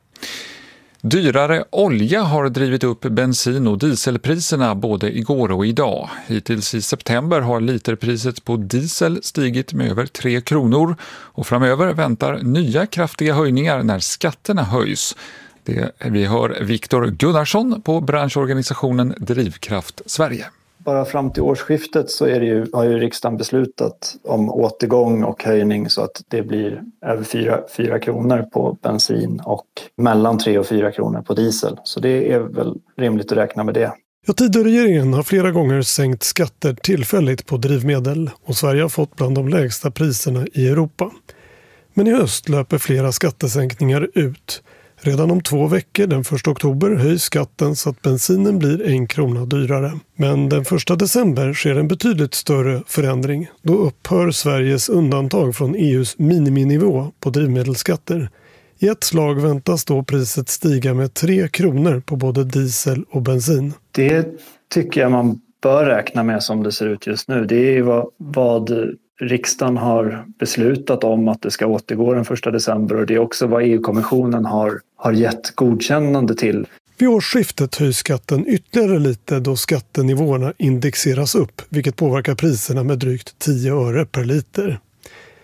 [SPEAKER 14] Dyrare olja har drivit upp bensin- och dieselpriserna både igår och idag. Hittills i september har literpriset på diesel stigit med över tre kronor och framöver väntar nya kraftiga höjningar när skatterna höjs. Det vi hör Viktor Gunnarsson på branschorganisationen Drivkraft Sverige.
[SPEAKER 24] Bara fram till årsskiftet så är det ju, har ju riksdagen beslutat om återgång och höjning så att det blir över fyra kronor på bensin och mellan tre och fyra kronor på diesel. Så det är väl rimligt att räkna med det.
[SPEAKER 25] Ja, Tidöregeringen har flera gånger sänkt skatter tillfälligt på drivmedel och Sverige har fått bland de lägsta priserna i Europa. Men i höst löper flera skattesänkningar ut. Redan om två veckor, den första oktober, höjs skatten så att bensinen blir en krona dyrare. Men den första december sker en betydligt större förändring. Då upphör Sveriges undantag från E U:s miniminivå på drivmedelsskatter. I ett slag väntas då priset stiga med tre kronor på både diesel och bensin.
[SPEAKER 24] Det tycker jag man bör räkna med som det ser ut just nu. Det är vad, vad riksdagen har beslutat om att det ska återgå den första december och det är också vad E U-kommissionen har, har gett godkännande till.
[SPEAKER 25] Vid årsskiftet höjs skatten ytterligare lite då skattenivåerna indexeras upp, vilket påverkar priserna med drygt tio öre per liter.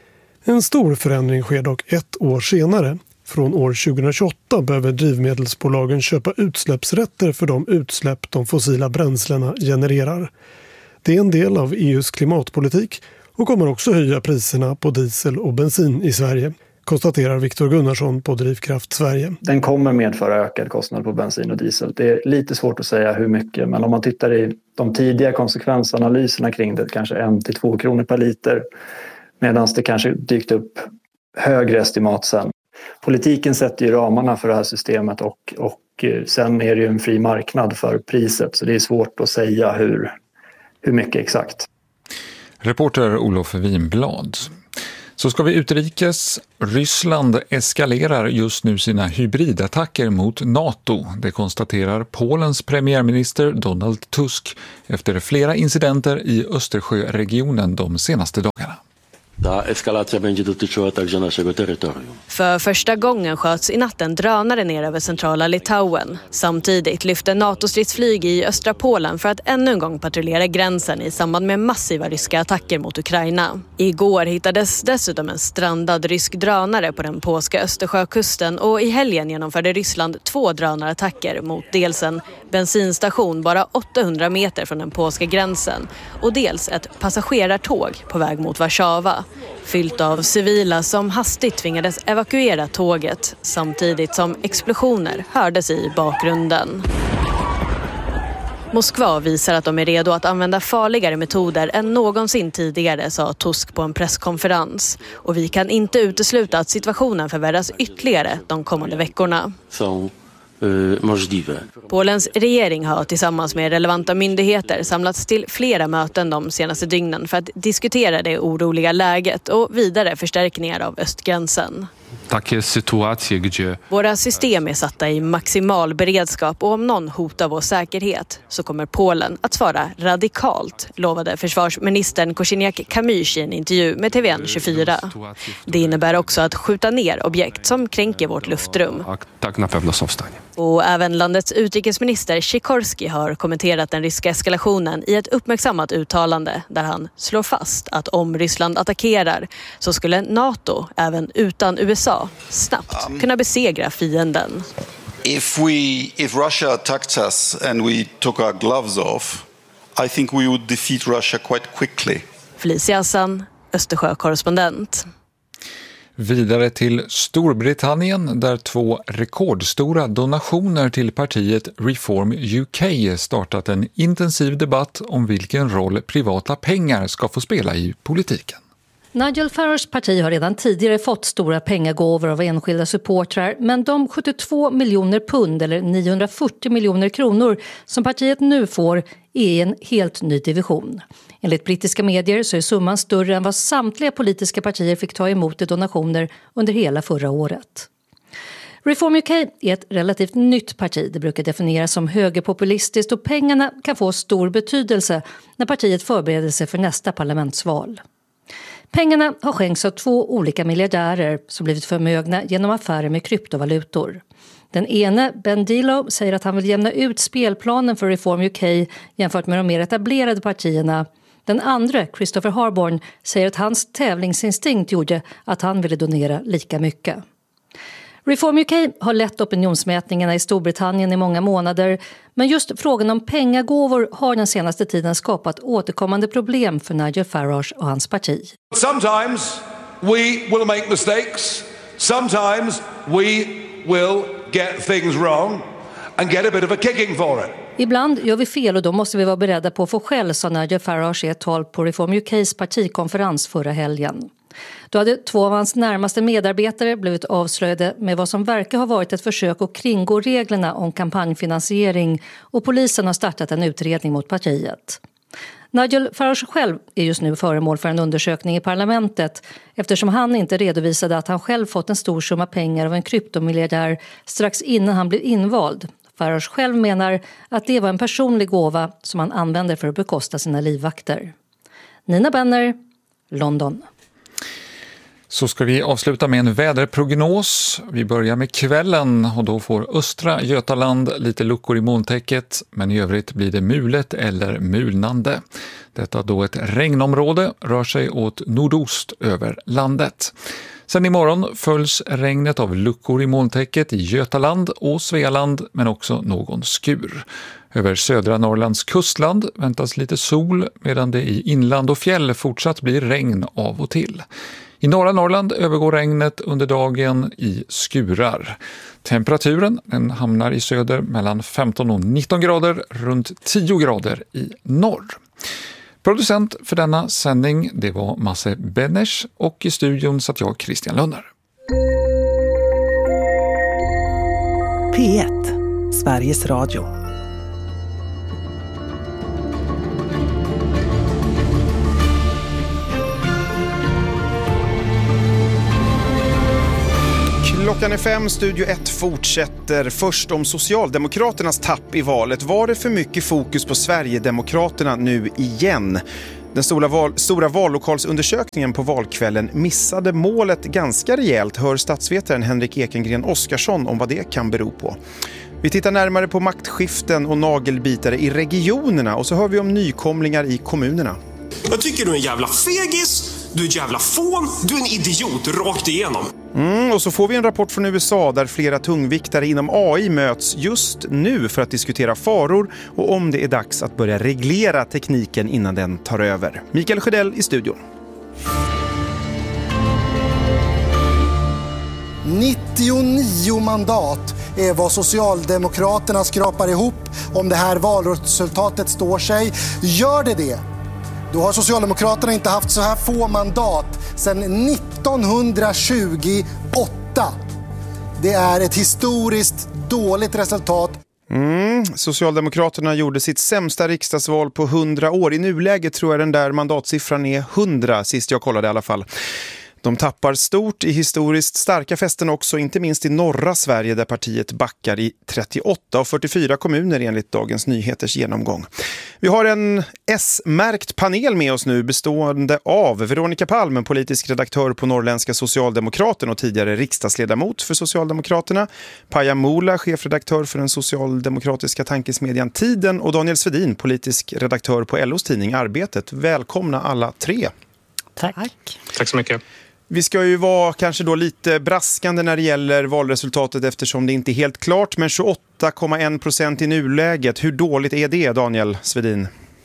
[SPEAKER 25] En stor förändring sker dock ett år senare. Från år tjugohundratjugoåtta behöver drivmedelsbolagen köpa utsläppsrätter för de utsläpp de fossila bränslena genererar. Det är en del av E U:s klimatpolitik och kommer också höja priserna på diesel och bensin i Sverige, konstaterar Viktor Gunnarsson på Drivkraft Sverige.
[SPEAKER 24] Den kommer medföra ökad kostnad på bensin och diesel. Det är lite svårt att säga hur mycket, men om man tittar i de tidiga konsekvensanalyserna kring det, kanske en till två kronor per liter, medan det kanske dykt upp högre estimat sen. Politiken sätter ju ramarna för det här systemet och, och sen är det ju en fri marknad för priset, så det är svårt att säga hur, hur mycket exakt.
[SPEAKER 14] Reporter Olof Winblad. Så ska vi utrikes. Ryssland eskalerar just nu sina hybridattacker mot NATO. Det konstaterar Polens premiärminister Donald Tusk efter flera incidenter i Östersjöregionen de senaste dagarna.
[SPEAKER 1] För första gången sköts i natten drönare ner över centrala Litauen. Samtidigt lyfte NATO-stridsflyg i östra Polen för att ännu en gång patrullera gränsen i samband med massiva ryska attacker mot Ukraina. Igår hittades dessutom en strandad rysk drönare på den polska Östersjökusten och i helgen genomförde Ryssland två drönarattacker mot dels en bensinstation bara åttahundra meter från den polska gränsen och dels ett passagerartåg på väg mot Warszawa. Fyllt av civila som hastigt tvingades evakuera tåget samtidigt som explosioner hördes i bakgrunden. Moskva visar att de är redo att använda farligare metoder än någonsin tidigare, sa Tusk på en presskonferens. Och vi kan inte utesluta att situationen förvärras ytterligare de kommande veckorna. Så. Polens regering har tillsammans med relevanta myndigheter samlats till flera möten de senaste dygnen för att diskutera det oroliga läget och vidare förstärkningar av östgränsen. Våra system är satta i maximal beredskap och om någon hotar vår säkerhet så kommer Polen att svara radikalt, lovade försvarsministern Kosiniak-Kamysz i en intervju med T V N tjugofyra. Det innebär också att skjuta ner objekt som kränker vårt luftrum. Och även landets utrikesminister Sikorski har kommenterat den ryska eskalationen i ett uppmärksammat uttalande där han slår fast att om Ryssland attackerar så skulle NATO, även utan U S A, snabbt kunna besegra fienden.
[SPEAKER 4] If we if Russia attacked us and we took our gloves off, I think we would defeat Russia quite quickly.
[SPEAKER 1] Felicia Hassan, Östersjö-korrespondent.
[SPEAKER 14] Vidare till Storbritannien där två rekordstora donationer till partiet Reform U K startat en intensiv debatt om vilken roll privata pengar ska få spela i politiken.
[SPEAKER 5] Nigel Farages parti har redan tidigare fått stora pengagåvor av enskilda supportrar, men de sjuttiotvå miljoner pund eller niohundrafyrtio miljoner kronor som partiet nu får är en helt ny division. Enligt brittiska medier så är summan större än vad samtliga politiska partier fick ta emot i donationer under hela förra året. Reform U K är ett relativt nytt parti. Det brukar definieras som högerpopulistiskt och pengarna kan få stor betydelse när partiet förbereder sig för nästa parlamentsval. Pengarna har skänkts av två olika miljardärer som blivit förmögna genom affärer med kryptovalutor. Den ene, Ben Dilo, säger att han vill jämna ut spelplanen för Reform U K jämfört med de mer etablerade partierna. Den andra, Christopher Harborn, säger att hans tävlingsinstinkt gjorde att han ville donera lika mycket. Reform U K har lett opinionsmätningarna i Storbritannien i många månader, men just frågan om pengagåvor har den senaste tiden skapat återkommande problem för Nigel Farage och hans parti.
[SPEAKER 6] Sometimes we will make mistakes. Sometimes we will get things wrong and get a bit of a kicking for it.
[SPEAKER 5] Ibland gör vi fel och då måste vi vara beredda på att få skäll, sa Nigel Farage i ett tal på Reform U K:s partikonferens förra helgen. Då hade två av hans närmaste medarbetare blivit avslöjade med vad som verkar ha varit ett försök att kringgå reglerna om kampanjfinansiering och polisen har startat en utredning mot partiet. Nigel Farage själv är just nu föremål för en undersökning i parlamentet eftersom han inte redovisade att han själv fått en stor summa pengar av en kryptomiljardär strax innan han blev invald. Farage själv menar att det var en personlig gåva som han använde för att bekosta sina livvakter. Nina Benner, London.
[SPEAKER 14] Så ska vi avsluta med en väderprognos. Vi börjar med kvällen och då får östra Götaland lite luckor i molntäcket, men i övrigt blir det mulet eller mulnande. Detta då ett regnområde rör sig åt nordost över landet. Sen imorgon följs regnet av luckor i molntäcket i Götaland och Svealand, men också någon skur. Över södra Norrlands kustland väntas lite sol, medan det i inland och fjäll fortsatt blir regn av och till. I norra Norrland övergår regnet under dagen i skurar. Temperaturen den hamnar i söder mellan femton och nitton grader, runt tio grader i norr. Producent för denna sändning det var Masse Benesch och i studion satt jag, Christian Lönner.
[SPEAKER 3] P ett, Sveriges Radio.
[SPEAKER 2] Klockan är fem, Studio ett fortsätter. Först om Socialdemokraternas tapp i valet. Var det för mycket fokus på Sverigedemokraterna nu igen? Den stora, val, stora vallokalsundersökningen på valkvällen missade målet ganska rejält, hör statsvetaren Henrik Ekengren Oskarsson om vad det kan bero på. Vi tittar närmare på maktskiften och nagelbitare i regionerna och så hör vi om nykomlingar i kommunerna.
[SPEAKER 7] Jag tycker du är en jävla fegis, du är en jävla fån, du är en idiot rakt igenom.
[SPEAKER 2] Mm, och så får vi en rapport från U S A där flera tungviktare inom A I möts just nu för att diskutera faror och om det är dags att börja reglera tekniken innan den tar över. Mikael Sjödell i studion.
[SPEAKER 8] nittionio mandat är vad Socialdemokraterna skrapar ihop om det här valresultatet står sig. Gör det det? Då har Socialdemokraterna inte haft så här få mandat sedan nittonhundratjugoåtta. Det är ett historiskt dåligt resultat.
[SPEAKER 2] Mm, Socialdemokraterna gjorde sitt sämsta riksdagsval på hundra år. I nuläget tror jag den där mandatsiffran är hundra, sist jag kollade i alla fall. De tappar stort i historiskt starka fästen också, inte minst i norra Sverige där partiet backar i trettioåtta av fyrtiofyra kommuner enligt Dagens Nyheters genomgång. Vi har en S-märkt panel med oss nu bestående av Veronica Palm, politisk redaktör på Norrländska Socialdemokraten och tidigare riksdagsledamot för Socialdemokraterna, Paja Mola, chefredaktör för den socialdemokratiska tankesmedjan Tiden och Daniel Svedin, politisk redaktör på L O:s tidning Arbetet. Välkomna alla tre.
[SPEAKER 9] Tack. Tack så mycket.
[SPEAKER 2] Vi ska ju vara kanske då lite braskande när det gäller valresultatet eftersom det inte är helt klart, men tjugoåtta komma en procent i nuläget. Hur dåligt är det, Daniel Svedin?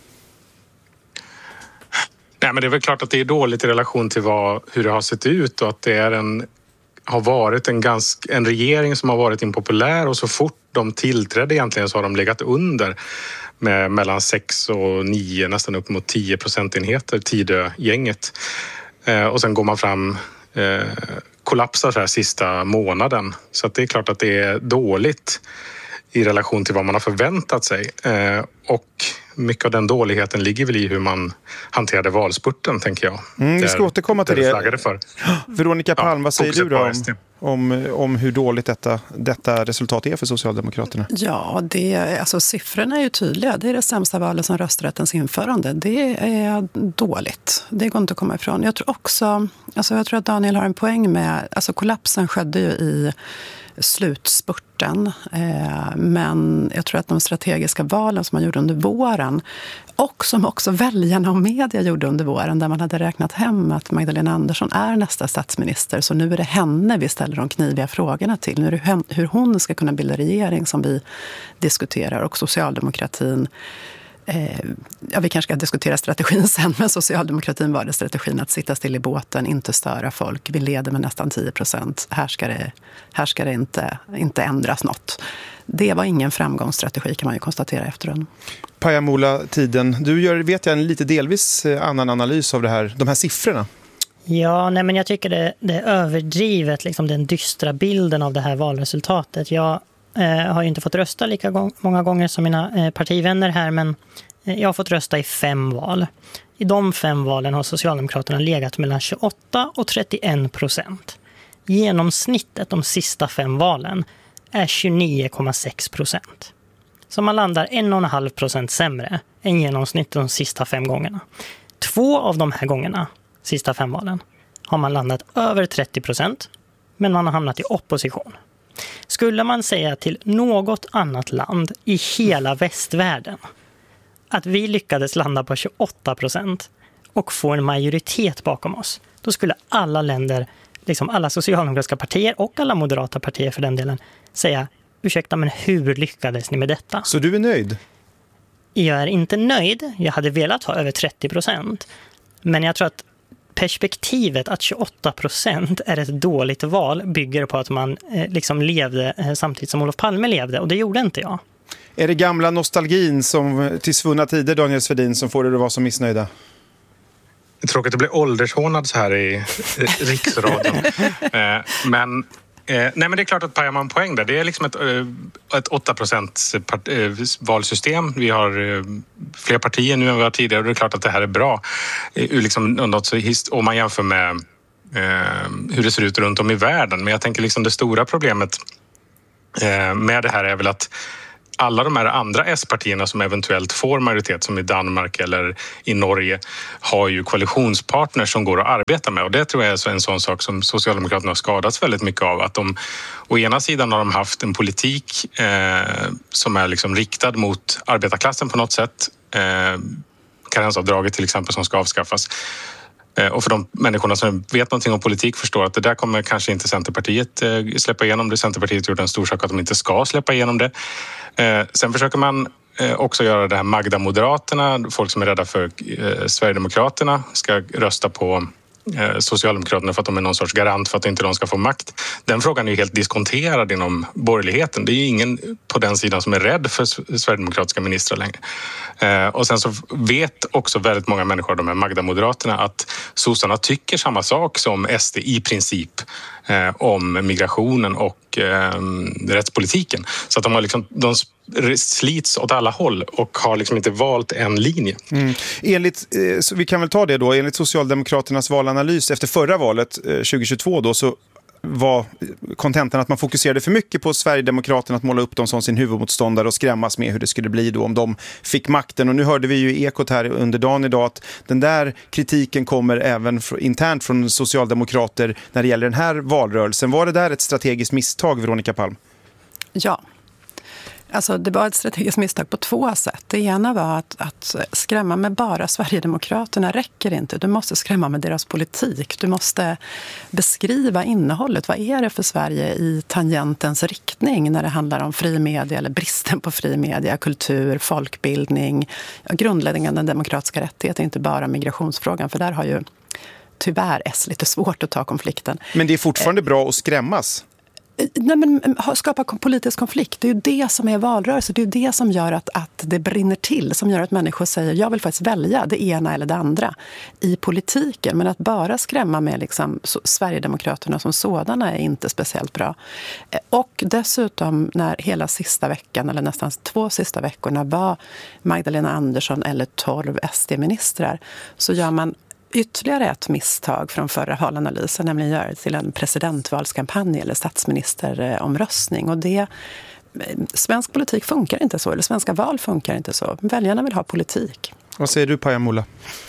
[SPEAKER 9] Nej, men det är väl klart att det är dåligt i relation till vad, hur det har sett ut och att det är en, har varit en, ganska, en regering som har varit impopulär och så fort de tillträdde egentligen så har de legat under med mellan sex och nio, nästan upp mot tio procentenheter, Tidö-gänget. Eh, och sen går man fram, eh, kollapsar så här sista månaden. Så att det är klart att det är dåligt i relation till vad man har förväntat sig. Eh, och mycket av den dåligheten ligger väl i hur man hanterade valspurten, tänker jag.
[SPEAKER 2] Mm, vi ska
[SPEAKER 9] där,
[SPEAKER 2] återkomma till det.
[SPEAKER 9] För.
[SPEAKER 2] Veronica Palm, ja, vad säger du då om, om, om hur dåligt detta, detta resultat är för Socialdemokraterna?
[SPEAKER 11] Ja, det, alltså, siffrorna är ju tydliga. Det är det sämsta valet som rösträttens införande. Det är dåligt. Det går inte att komma ifrån. Jag tror också, alltså, jag tror att Daniel har en poäng med, alltså kollapsen skedde ju i slutspurten, eh, men jag tror att de strategiska valen som man gjorde under våren och som också väljarna och media gjorde under våren, där man hade räknat hem att Magdalena Andersson är nästa statsminister, så nu är det henne vi ställer de kniviga frågorna till. Nu är det hur hon ska kunna bilda regering som vi diskuterar, och socialdemokratin Eh, ja, vi kanske ska diskutera strategin sen, men socialdemokratin var det strategin att sitta still i båten, inte störa folk. Vi leder med nästan tio procent. Här ska det, här ska det inte, inte ändras något. Det var ingen framgångsstrategi, kan man ju konstatera efteråt.
[SPEAKER 2] Paja Mola, Tiden. Du gör, vet jag, en lite delvis annan analys av det här, de här siffrorna.
[SPEAKER 26] Ja, nej, men jag tycker det, det är överdrivet, liksom, den dystra bilden av det här valresultatet. Jag Eh, har ju inte fått rösta lika gång, många gånger som mina eh, partivänner här, men eh, jag har fått rösta i fem val. I de fem valen har Socialdemokraterna legat mellan tjugoåtta och trettioen procent. Genomsnittet de sista fem valen är tjugonio komma sex procent. Så man landar en komma fem procent sämre än genomsnittet de sista fem gångerna. Två av de här gångerna, sista fem valen, har man landat över trettio procent, men man har hamnat i opposition. Skulle man säga till något annat land i hela västvärlden att vi lyckades landa på tjugoåtta procent och få en majoritet bakom oss, då skulle alla länder, liksom alla socialdemokratiska partier och alla moderata partier för den delen, säga, ursäkta, men hur lyckades ni med detta?
[SPEAKER 2] Så du är nöjd?
[SPEAKER 26] Jag är inte nöjd. Jag hade velat ha över trettio procent. Men jag tror att perspektivet att tjugoåtta procent är ett dåligt val bygger på att man eh, liksom levde eh, samtidigt som Olof Palme levde. Och det gjorde inte jag.
[SPEAKER 2] Är det gamla nostalgin som till svunna tider, Daniel Svedin, som får dig att vara så missnöjda?
[SPEAKER 9] Tråkigt att bli åldershånad så här i riksradion. eh, men... Eh, nej, men det är klart att pajar man poäng där. Det är liksom ett, ett åtta procent part, eh, valsystem. Vi har eh, fler partier nu än vi har tidigare och det är klart att det här är bra. Eh, liksom, något så, om man jämför med eh, hur det ser ut runt om i världen. Men jag tänker liksom det stora problemet eh, med det här är väl att alla de här andra S-partierna som eventuellt får majoritet, som i Danmark eller i Norge, har ju koalitionspartners som går att arbeta med. Och det tror jag är en sån sak som Socialdemokraterna har skadats väldigt mycket av. Att de, å ena sidan har de haft en politik eh, som är liksom riktad mot arbetarklassen på något sätt. Eh, karensavdraget till exempel som ska avskaffas. Och för de människorna som vet någonting om politik förstår att det där kommer kanske inte Centerpartiet släppa igenom det. Centerpartiet har gjort en stor sak att de inte ska släppa igenom det. Sen försöker man också göra det här Magda-moderaterna. Folk som är rädda för Sverigedemokraterna ska rösta på Socialdemokraterna för att de är någon sorts garant för att inte de ska få makt. Den frågan är ju helt diskonterad inom borgerligheten. Det är ju ingen på den sidan som är rädd för sverigedemokratiska ministrar längre. Eh, och sen så vet också väldigt många människor, de här Magda-moderaterna, att sossarna tycker samma sak som S D i princip eh, om migrationen och eh, rättspolitiken. Så att de har liksom, de slits åt alla håll och har liksom inte valt en linje.
[SPEAKER 2] Mm. Enligt, eh, så vi kan väl ta det då, enligt Socialdemokraternas valanalys efter förra valet eh, tjugohundratjugotvå då, så var kontentan att man fokuserade för mycket på Sverigedemokraterna, att måla upp dem som sin huvudmotståndare och skrämmas med hur det skulle bli då om de fick makten. Och nu hörde vi ju i Ekot här under dagen idag att den där kritiken kommer även internt från socialdemokrater när det gäller den här valrörelsen. Var det där ett strategiskt misstag, Veronica Palm?
[SPEAKER 11] Ja. Alltså det var ett strategiskt misstag på två sätt. Det ena var att, att skrämma med bara Sverigedemokraterna räcker inte. Du måste skrämma med deras politik. Du måste beskriva innehållet. Vad är det för Sverige i tangentens riktning när det handlar om fri media eller bristen på fri media, kultur, folkbildning, grundläggande demokratiska rättigheter, inte bara migrationsfrågan. För där har ju tyvärr S lite svårt att ta konflikten.
[SPEAKER 2] Men det är fortfarande bra att skrämmas.
[SPEAKER 11] Nej, men skapa politisk konflikt, det är ju det som är valrörelse, det är ju det som gör att, att det brinner till, som gör att människor säger jag vill faktiskt välja det ena eller det andra i politiken, men att bara skrämma med liksom, så, Sverigedemokraterna som sådana är inte speciellt bra. Och dessutom när hela sista veckan eller nästan två sista veckorna var Magdalena Andersson eller tolv S D-ministrar, så gör man ytterligare ett misstag från förra valanalysen, nämligen göra det till en presidentvalskampanj eller statsministeromröstning. Och det, svensk politik funkar inte så, eller svenska val funkar inte så. Väljarna vill ha politik.
[SPEAKER 2] Vad säger du, Paja Molla?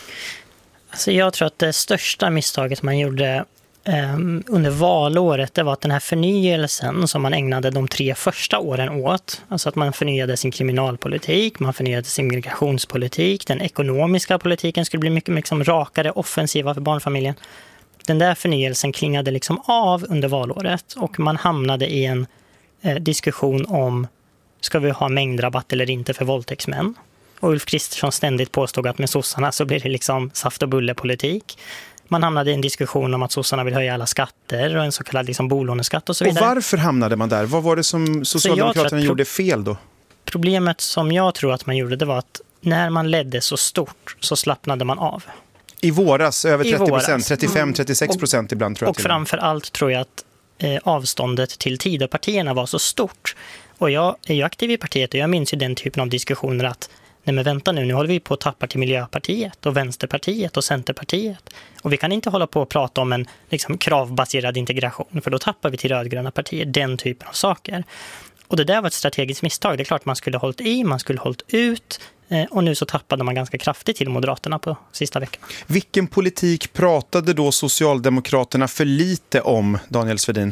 [SPEAKER 26] Alltså jag tror att det största misstaget man gjorde um, under valåret, det var att den här förnyelsen som man ägnade de tre första åren åt, alltså att man förnyade sin kriminalpolitik, man förnyade sin migrationspolitik, den ekonomiska politiken skulle bli mycket liksom rakare, offensiva för barnfamiljen. Den där förnyelsen klingade liksom av under valåret och man hamnade i en eh, diskussion om ska vi ha mängdrabatt eller inte för våldtäktsmän. Och Ulf Kristersson ständigt påstod att med sossarna så blir det liksom saft- och bullepolitik. Man hamnade i en diskussion om att sossarna vill höja alla skatter och en så kallad liksom bolåneskatt och så vidare.
[SPEAKER 2] Och varför hamnade man där? Vad var det som Socialdemokraterna pro- gjorde fel då?
[SPEAKER 26] Problemet som jag tror att man gjorde, det var att när man ledde så stort så slappnade man av.
[SPEAKER 2] I våras över trettio procent,
[SPEAKER 26] våras.
[SPEAKER 2] trettiofem till trettiosex procent ibland tror jag.
[SPEAKER 26] Och framför allt tror jag att eh, avståndet till Tidöpartierna var så stort. Och jag är ju aktiv i partiet och jag minns ju den typen av diskussioner att nej men vänta nu, nu håller vi på att tappa till Miljöpartiet och Vänsterpartiet och Centerpartiet. Och vi kan inte hålla på att prata om en liksom, kravbaserad integration, för då tappar vi till rödgröna partier, den typen av saker. Och det där var ett strategiskt misstag. Det är klart man skulle hållit i, man skulle hållit ut. Och nu så tappade man ganska kraftigt till Moderaterna på sista veckan.
[SPEAKER 2] Vilken politik pratade då Socialdemokraterna för lite om, Daniel Svedin?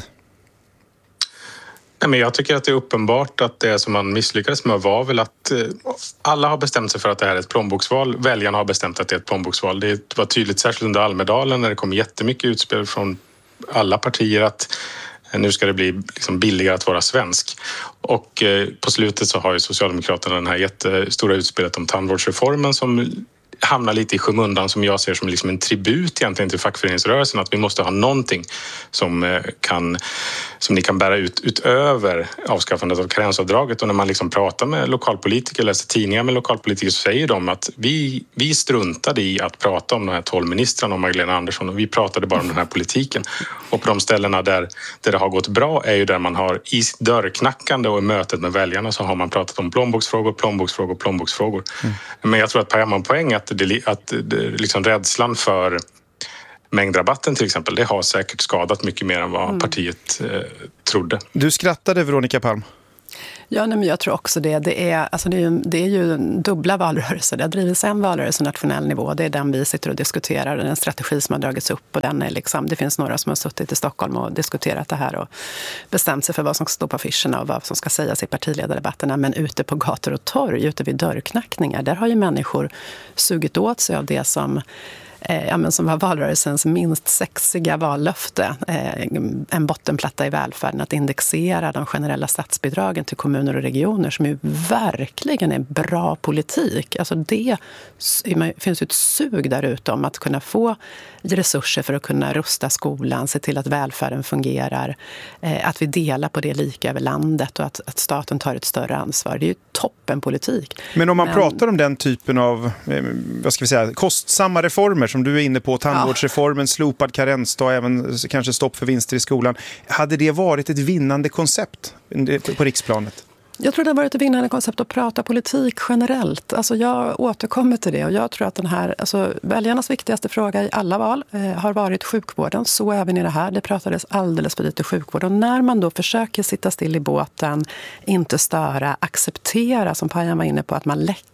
[SPEAKER 9] Nej, men jag tycker att det är uppenbart att det som man misslyckades med var väl att alla har bestämt sig för att det här är ett plånboksval. Väljarna har bestämt att det är ett plånboksval. Det var tydligt särskilt under Almedalen när det kom jättemycket utspel från alla partier att nu ska det bli liksom billigare att vara svensk. Och på slutet så har ju Socialdemokraterna den här jättestora utspelet om tandvårdsreformen som hamnar lite i skymundan, som jag ser som liksom en tribut egentligen till fackföreningsrörelsen, att vi måste ha någonting som kan som ni kan bära ut utöver avskaffandet av karensavdraget. Och när man liksom pratar med lokalpolitiker, läser tidningar med lokalpolitiker, så säger de att vi, vi struntade i att prata om de här tolv ministrarna och Magdalena Andersson, och vi pratade bara om den här politiken. Och på de ställena där, där det har gått bra är ju där man har i dörrknackande och i mötet med väljarna så har man pratat om plånboksfrågor, plånboksfrågor, plånboksfrågor. Mm. Men jag tror att Per man poäng att, det, att det, liksom rädslan för mängdrabatten till exempel, det har säkert skadat mycket mer än vad mm. partiet eh, trodde.
[SPEAKER 2] Du skrattade, Veronica Palm.
[SPEAKER 11] Ja, nej, men jag tror också det. Det är, alltså det är, ju, det är ju dubbla valrörelser. Det har drivits en valrörelse nationell nivå. Det är den vi sitter och diskuterar. Den strategi som har dragits upp. Och den är liksom, det finns några som har suttit i Stockholm och diskuterat det här och bestämt sig för vad som ska stå på affischerna och vad som ska sägas i partiledardebatterna. Men ute på gator och torg, ute vid dörrknackningar, där har ju människor sugit åt sig av det som Eh, ja, men som var valrörelsens minst sexiga vallöfte, eh, en bottenplatta i välfärden, att indexera de generella statsbidragen till kommuner och regioner, som ju verkligen är bra politik. Alltså det finns ju ett sug där ute om att kunna få resurser för att kunna rusta skolan, se till att välfärden fungerar, eh, att vi delar på det lika över landet och att, att staten tar ett större ansvar. Det är ju toppenpolitik.
[SPEAKER 2] Men om man
[SPEAKER 11] Men,
[SPEAKER 2] pratar om den typen av eh, vad ska vi säga, kostsamma reformer som du är inne på, tandvårdsreformen, slopad karensdag, även kanske stopp för vinster i skolan. Hade det varit ett vinnande koncept på riksplanet?
[SPEAKER 11] Jag tror det har varit ett vinnande koncept att prata politik generellt. Alltså jag återkommer till det och jag tror att den här, alltså väljarnas viktigaste fråga i alla val eh, har varit sjukvården. Så även i det här, det pratades alldeles för lite sjukvård. Och när man då försöker sitta still i båten, inte störa, acceptera, som Pajan var inne på, att man läcker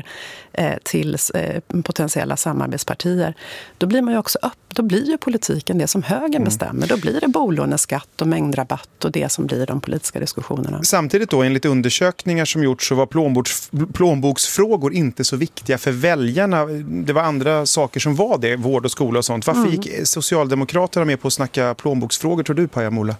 [SPEAKER 11] till potentiella samarbetspartier, då blir man ju också upp, då blir ju politiken det som högern mm. bestämmer. Då blir det bolåneskatt och mängdrabatt och det som blir de politiska diskussionerna.
[SPEAKER 2] Samtidigt då, enligt undersökningar som gjorts, så var plånboks, plånboksfrågor inte så viktiga för väljarna. Det var andra saker som var det, vård och skola och sånt. Varför mm. gick Socialdemokraterna med på att snacka plånboksfrågor, tror du, Paja Mola?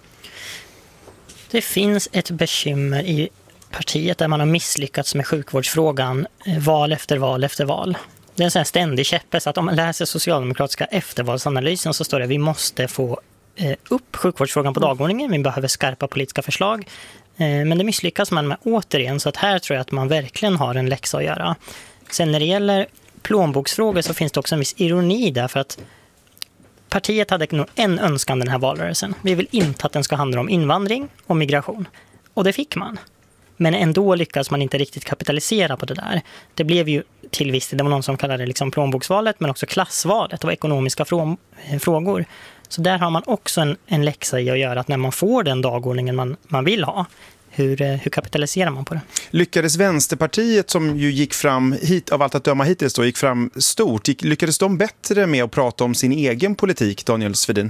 [SPEAKER 26] Det finns ett bekymmer i partiet där man har misslyckats med sjukvårdsfrågan val efter val efter val. Det är en sån här ständig käppes att om man läser socialdemokratiska eftervalsanalysen så står det att vi måste få upp sjukvårdsfrågan på dagordningen. Vi behöver skarpa politiska förslag. Men det misslyckas man med återigen, så att här tror jag att man verkligen har en läxa att göra. Sen när det gäller plånboksfrågor så finns det också en viss ironi där, för att partiet hade nog en önskan den här valrörelsen. Vi vill inte att den ska handla om invandring och migration. Och det fick man. Men ändå lyckas man inte riktigt kapitalisera på det där. Det blev ju till viss, det var någon som kallade det liksom plånboksvalet, men också klassvalet och ekonomiska frå- frågor. Så där har man också en, en läxa i att göra, att när man får den dagordningen man, man vill ha, hur, hur kapitaliserar man på det?
[SPEAKER 2] Lyckades Vänsterpartiet, som ju gick fram hit, av allt att döma hittills då, gick fram stort, gick, lyckades de bättre med att prata om sin egen politik, Daniel Svedin?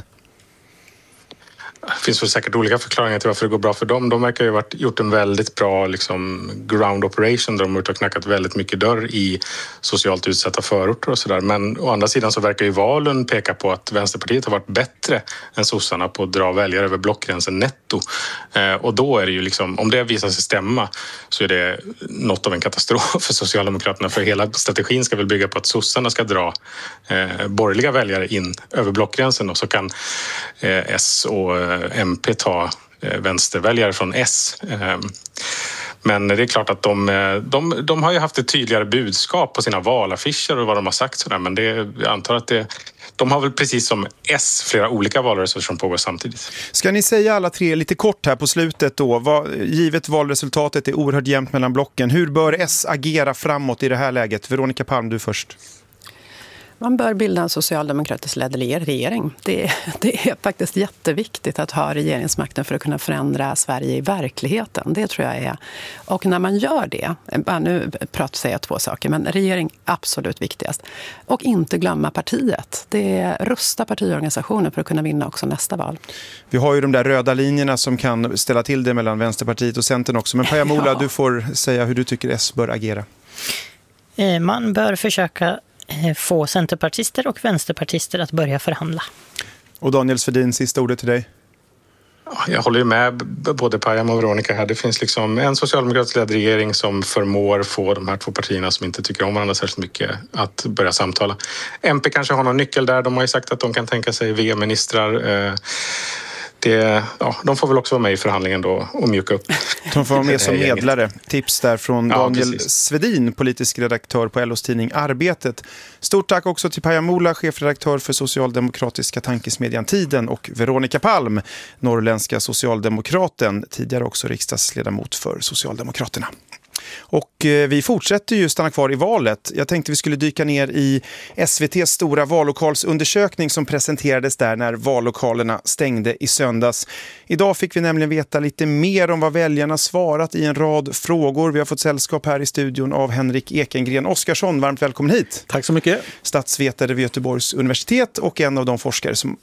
[SPEAKER 9] Det finns väl säkert olika förklaringar till varför det går bra för dem. De verkar ju ha gjort en väldigt bra liksom, ground operation där de har knackat väldigt mycket dörr i socialt utsatta förorter och sådär. Men å andra sidan så verkar ju valen peka på att Vänsterpartiet har varit bättre än sossarna på att dra väljare över blockgränsen netto. Eh, och då är det ju liksom, om det visar sig stämma, så är det något av en katastrof för Socialdemokraterna. För hela strategin ska väl bygga på att sossarna ska dra eh, borgerliga väljare in över blockgränsen, och så kan eh, S och eh, M P ta eh, vänsterväljare från S. Eh, men det är klart att de, de, de har ju haft ett tydligare budskap på sina valaffischer och vad de har sagt sådär, men det, jag antar att det, de har väl precis som S flera olika valrörelser som pågår samtidigt.
[SPEAKER 2] Ska ni säga alla tre lite kort här på slutet då, vad, givet valresultatet är oerhört jämnt mellan blocken, hur bör S agera framåt i det här läget? Veronica Palm, du först.
[SPEAKER 11] Man bör bilda en socialdemokratisk ledd regering. Det, det är faktiskt jätteviktigt att ha regeringsmakten för att kunna förändra Sverige i verkligheten. Det tror jag är. Och när man gör det, nu pratar jag två saker, men regering absolut viktigast. Och inte glömma partiet. Det är rusta partiorganisationer för att kunna vinna också nästa val.
[SPEAKER 2] Vi har ju de där röda linjerna som kan ställa till det mellan Vänsterpartiet och Centern också. Men Paja Mola, ja. Du får säga hur du tycker S bör agera.
[SPEAKER 26] Man bör försöka få centerpartister och vänsterpartister att börja förhandla.
[SPEAKER 2] Och Daniel Svedin, sista ordet till dig.
[SPEAKER 9] Jag håller ju med både Pajam och Veronica här. Det finns liksom en socialdemokratisk ledd regering som förmår få de här två partierna som inte tycker om varandra särskilt mycket att börja samtala. M P kanske har någon nyckel där. De har ju sagt att de kan tänka sig V M-ministrar. Det, ja, de får väl också vara med i förhandlingen då och mjuka upp.
[SPEAKER 2] De får vara med som medlare. Tips där från Daniel ja, Svedin, politisk redaktör på L O:s tidning Arbetet. Stort tack också till Paja Mola, chefredaktör för socialdemokratiska tankesmedjan Tiden, och Veronica Palm, norrländska socialdemokraten, tidigare också riksdagsledamot för Socialdemokraterna. Och eh, vi fortsätter ju stanna kvar i valet. Jag tänkte vi skulle dyka ner i S V T:s stora vallokalsundersökning som presenterades där när vallokalerna stängde i söndags. Idag fick vi nämligen veta lite mer om vad väljarna svarat i en rad frågor. Vi har fått sällskap här i studion av Henrik Ekengren Oskarsson. Varmt välkommen hit.
[SPEAKER 10] Tack så mycket.
[SPEAKER 2] Statsvetare vid Göteborgs universitet och en av de forskare som